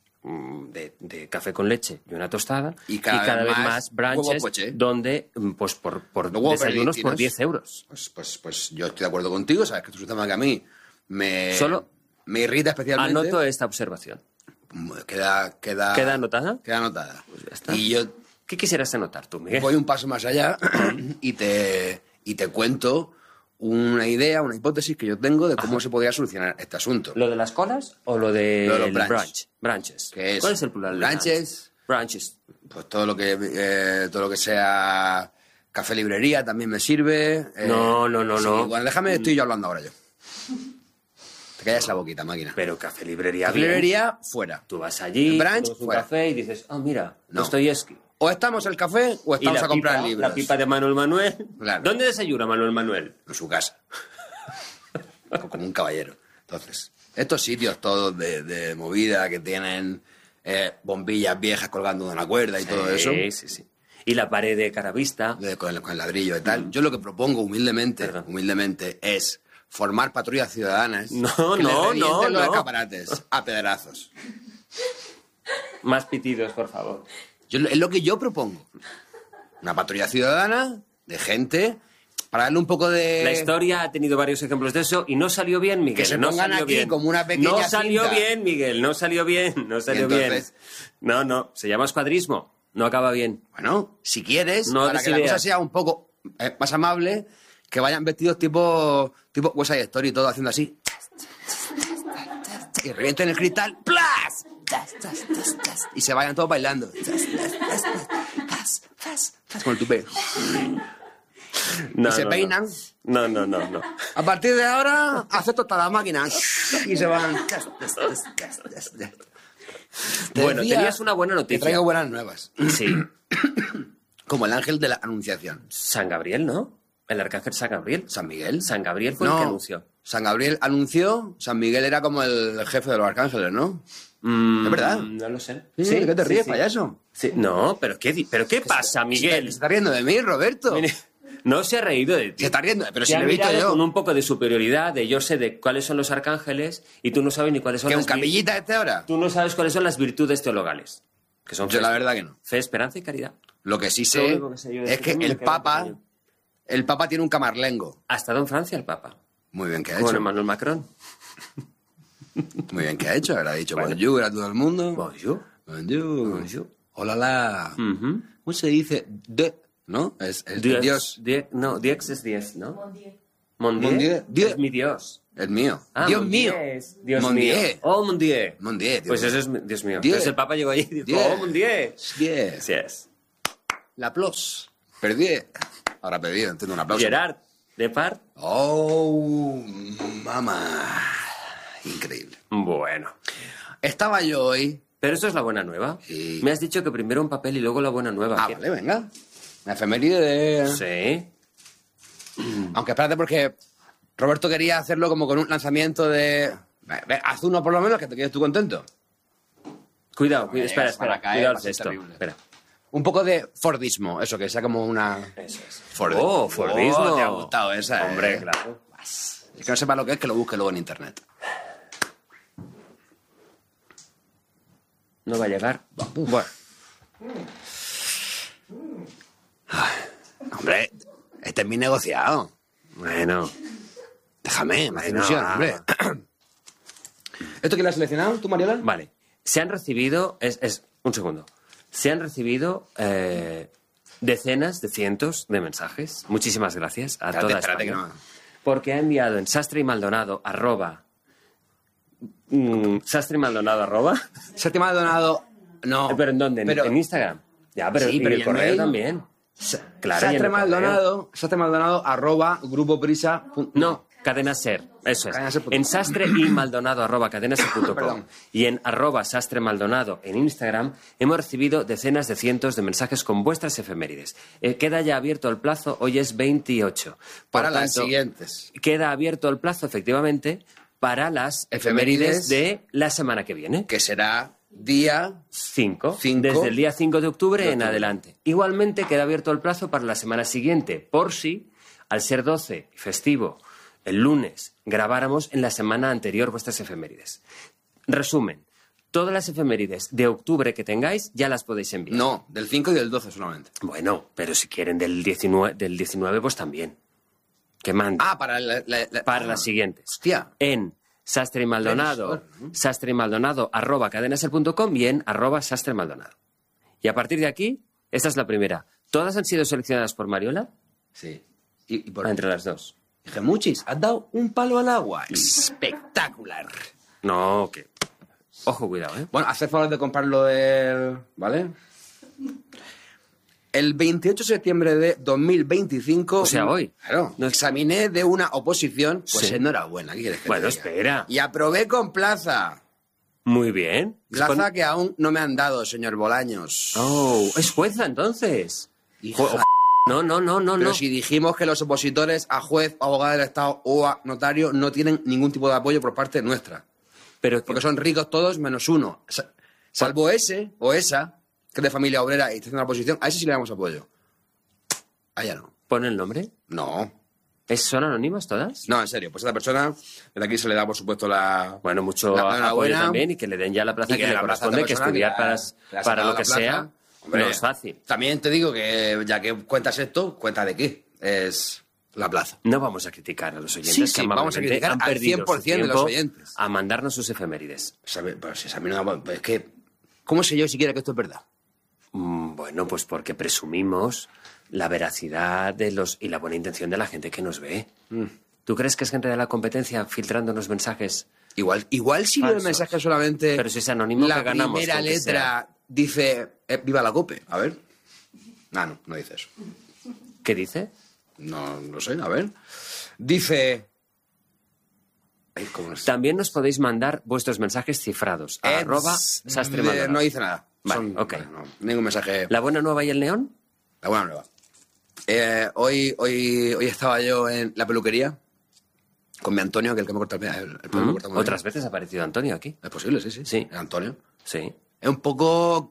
de café con leche y una tostada, y cada vez más brunches donde, pues por desayunos por 10 euros. Pues yo estoy de acuerdo contigo, sabes que esto es un tema que a mí me irrita especialmente. Anoto esta observación. ¿Queda anotada? Queda anotada. Pues ya está. Y yo... ¿Qué quisieras anotar tú, Miguel? Voy un paso más allá y te cuento una idea, una hipótesis que yo tengo de cómo se podría solucionar este asunto. ¿Lo de las colas o lo de los brunches? ¿Cuál es el plural? Brunches. Pues todo lo que sea café librería también me sirve. No. Bueno, déjame, estoy yo hablando ahora yo. Te callas la boquita, máquina. Pero café librería bien. Librería, fuera. Tú vas allí, brunch, tomas un café y dices, mira, Dostoyevsky. O estamos el café o estamos a comprar libros. La pipa de Manuel Manuel. Claro. ¿Dónde desayuna Manuel Manuel? En su casa. Como un caballero. Entonces, estos sitios todos de movida que tienen bombillas viejas colgando de una cuerda y todo eso. Sí. Y la pared de caravista. Con el ladrillo y tal. Yo lo que propongo humildemente es formar patrullas ciudadanas que les revienten los escaparates a pedrazos. Más pitidos, por favor. Es lo que yo propongo. Una patrulla ciudadana de gente para darle un poco de... La historia ha tenido varios ejemplos de eso y no salió bien, Miguel. Que se pongan aquí como una pequeña No salió bien, Miguel, no salió bien. No, se llama escuadrismo, no acaba bien. Bueno, si quieres, para que la cosa sea un poco más amable, que vayan vestidos tipo West Side Story y todo haciendo así. Y revienten el cristal. ¡Plas! Y se vayan todos bailando. Con el tupé. Y se peinan. No. A partir de ahora, acepto hasta las máquinas. Y se van. Bueno, tenías una buena noticia. Te traigo buenas nuevas. Sí. Como el ángel de la anunciación. San Gabriel, ¿no? El arcángel San Gabriel. ¿San Miguel? San Gabriel fue el que anunció. San Gabriel anunció, San Miguel era como el jefe de los arcángeles, ¿no? ¿Es verdad? No lo sé. Sí, ¿qué te ríes, payaso? Sí. No, pero ¿qué pasa, Miguel? Se está riendo de mí, Roberto. No se ha reído de ti. Se está riendo, pero si lo he visto yo. Con un poco de superioridad, de yo sé de cuáles son los arcángeles y tú no sabes ni cuáles son ¿Que un capillita ahora? Tú no sabes cuáles son las virtudes teologales. Que son yo la verdad que no. Fe, esperanza y caridad. Lo que sí sé es que el Papa tiene un camarlengo. Ha estado en Francia el Papa. Muy bien que ha hecho. Con Emmanuel Macron. Muy bien que ha hecho. Habrá dicho bonjour a todo el mundo. Bonjour. Hola. ¿Cómo se dice? ¿No? Es Dios. No, Dios es 10, ¿no? Mon Dieu. Es mi Dios. El mío. Dios mío. Dios mío. Oh, mon Dieu. Mon Dieu. Pues eso es Dios mío. Entonces el Papa llegó allí y dijo, oh, mon Dieu. Yes. Yes. La plus. Perdí. Ahora perdido, entiendo un aplauso. Gerard Depardieu. Oh, mamá. Increíble. Bueno. Estaba yo hoy... Pero eso es la buena nueva. Sí. Me has dicho que primero un papel y luego la buena nueva. Vale, venga. La efeméride de... Sí. Aunque espérate porque Roberto quería hacerlo como con un lanzamiento de... Haz uno por lo menos que te quedes tú contento. Cuidado, espera. Cuidado esto. Espera. Un poco de Fordismo, eso, que sea como una... Eso es. Fordismo. Fordismo. Te ha gustado esa, hombre, claro. El que no sepa lo que es, que lo busque luego en internet. No va a llegar. Bueno. Hombre, este es mi negociado. Bueno. Déjame, me hace ilusión, hombre. ¿Esto quién lo has seleccionado, tú, Mariola? Vale. Se han recibido... un segundo. Se han recibido decenas de cientos de mensajes. Muchísimas gracias a toda España. Que no. Porque ha enviado en Sastre y Maldonado Sastre y Maldonado no. ¿Pero en dónde? ¿En Instagram? Ya, pero, sí, pero el correo mail también. Claro, Sastre Maldonado @grupoprisa. No, Cadena Ser, eso es. En Sastre y Maldonado @cadenaser.com y en @Sastre Maldonado en Instagram hemos recibido decenas de cientos de mensajes con vuestras efemérides. Queda ya abierto el plazo, hoy es 28. Para las siguientes. Queda abierto el plazo, efectivamente, para las efemérides de la semana que viene. Que será día 5. Desde el día 5 de octubre en adelante. Igualmente queda abierto el plazo para la semana siguiente, por si, al ser 12 festivo, el lunes, grabáramos en la semana anterior vuestras efemérides. Resumen, todas las efemérides de octubre que tengáis ya las podéis enviar. No, del 5 y del 12 solamente. Bueno, pero si quieren del 19 pues también. Que manden. Para las siguientes. Hostia. En Sastre y Maldonado, @cadenaser.com y en @sastremaldonado. Y a partir de aquí, esta es la primera. ¿Todas han sido seleccionadas por Mariola? Sí. ¿Y por entre las dos? Gemuchis, has dado un palo al agua. Espectacular. No, que... Ojo, cuidado, ¿eh? Bueno, haz favor de comprarlo del... ¿Vale? El 28 de septiembre de 2025... O sea, hoy. Claro. No examiné de una oposición. Pues sí. Enhorabuena. ¿Qué quieres que bueno, te diga? espera. Y aprobé con plaza. Muy bien. Plaza que aún no me han dado, señor Bolaños. Oh, es jueza, entonces. No. Pero si dijimos que los opositores a juez, abogado del Estado o a notario no tienen ningún tipo de apoyo por parte nuestra. Porque son ricos todos menos uno. Salvo ese o esa, que es de familia obrera y está haciendo la oposición, a ese sí le damos apoyo. A ella no. ¿Pone el nombre? No. ¿Son anónimas todas? No, en serio. Pues a esta persona, desde aquí se le da, por supuesto, Bueno, mucho apoyo también y que le den ya la plaza que le corresponde, que estudiar para lo que sea... Hombre, no es fácil. También te digo que, ya que cuentas esto, ¿cuenta de qué? Es la plaza. No vamos a criticar a los oyentes. Sí, vamos a criticar al 100% de los oyentes. A mandarnos sus efemérides. Es que, ¿cómo sé yo siquiera que esto es verdad? Bueno, pues porque presumimos la veracidad y la buena intención de la gente que nos ve. ¿Tú crees que es gente de la competencia filtrándonos mensajes? Igual si no el mensaje solamente... Pero si es anónimo, la que ganamos. La primera letra dice, viva la COPE. A ver. No dice eso. ¿Qué dice? No sé, a ver. Dice... También nos podéis mandar vuestros mensajes cifrados a @Sastre Maldonado. No dice nada. Vale, ok. No, ningún mensaje. ¿La buena nueva y el león? La buena nueva. Hoy estaba yo en la peluquería con mi Antonio, que es el que me corta el pelo. Otras veces ha aparecido Antonio aquí. Es posible, sí. Antonio. Sí. Es un poco...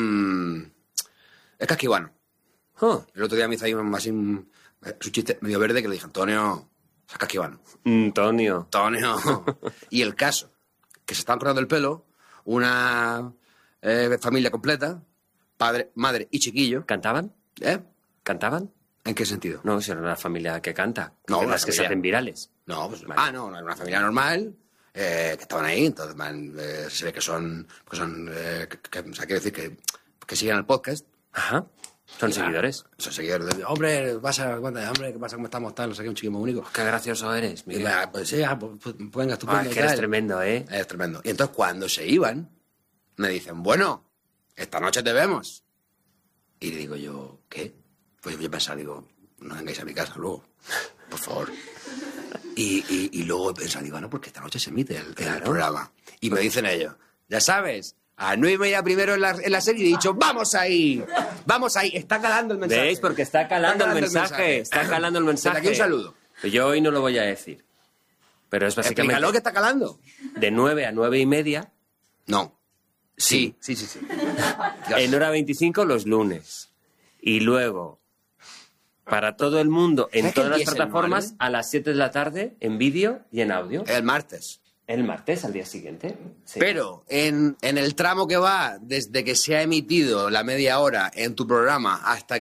es casquivano. El otro día me hizo ahí su chiste medio verde que le dije, Antonio, es casquivano. Antonio. Y el caso, que se estaban cortando el pelo, una familia completa, padre, madre y chiquillo. ¿Cantaban? ¿Cantaban? ¿En qué sentido? No, si era una familia que canta. No, las que se hacen virales. No, pues... Vale. No, era una familia normal... que estaban ahí, entonces se ve que son o sea, quiero decir que siguen el podcast. Ajá. Son seguidores. Son seguidores. Hombre, ¿qué pasa? ¿Cómo estamos? Tal, no sé qué, un chiquillo muy único. Qué gracioso eres, Miguel. Pues sí, pues venga, estupendo. Es que eres tremendo, ¿eh? Es tremendo. Y entonces cuando se iban, me dicen, bueno, esta noche te vemos. Y le digo yo, ¿qué? Pues yo pensaba, digo, no vengáis a mi casa luego, por favor. Y luego he pensado, digo, no, porque esta noche se emite el programa. Y me dicen ellos, ya sabes, a 9:30 primero en la serie, y he dicho, ¡vamos ahí! Está calando el mensaje. ¿Veis? Porque está calando el mensaje. Está calando el mensaje. Desde aquí un saludo. Yo hoy no lo voy a decir. Pero es básicamente... Explícalo que está calando. De 9 a 9:30. No. Sí. En hora 25 los lunes. Y luego... para todo el mundo en todas las plataformas a las 7 de la tarde en vídeo y en audio. El martes. El martes, al día siguiente. Sí. Pero en el tramo que va desde que se ha emitido la media hora en tu programa hasta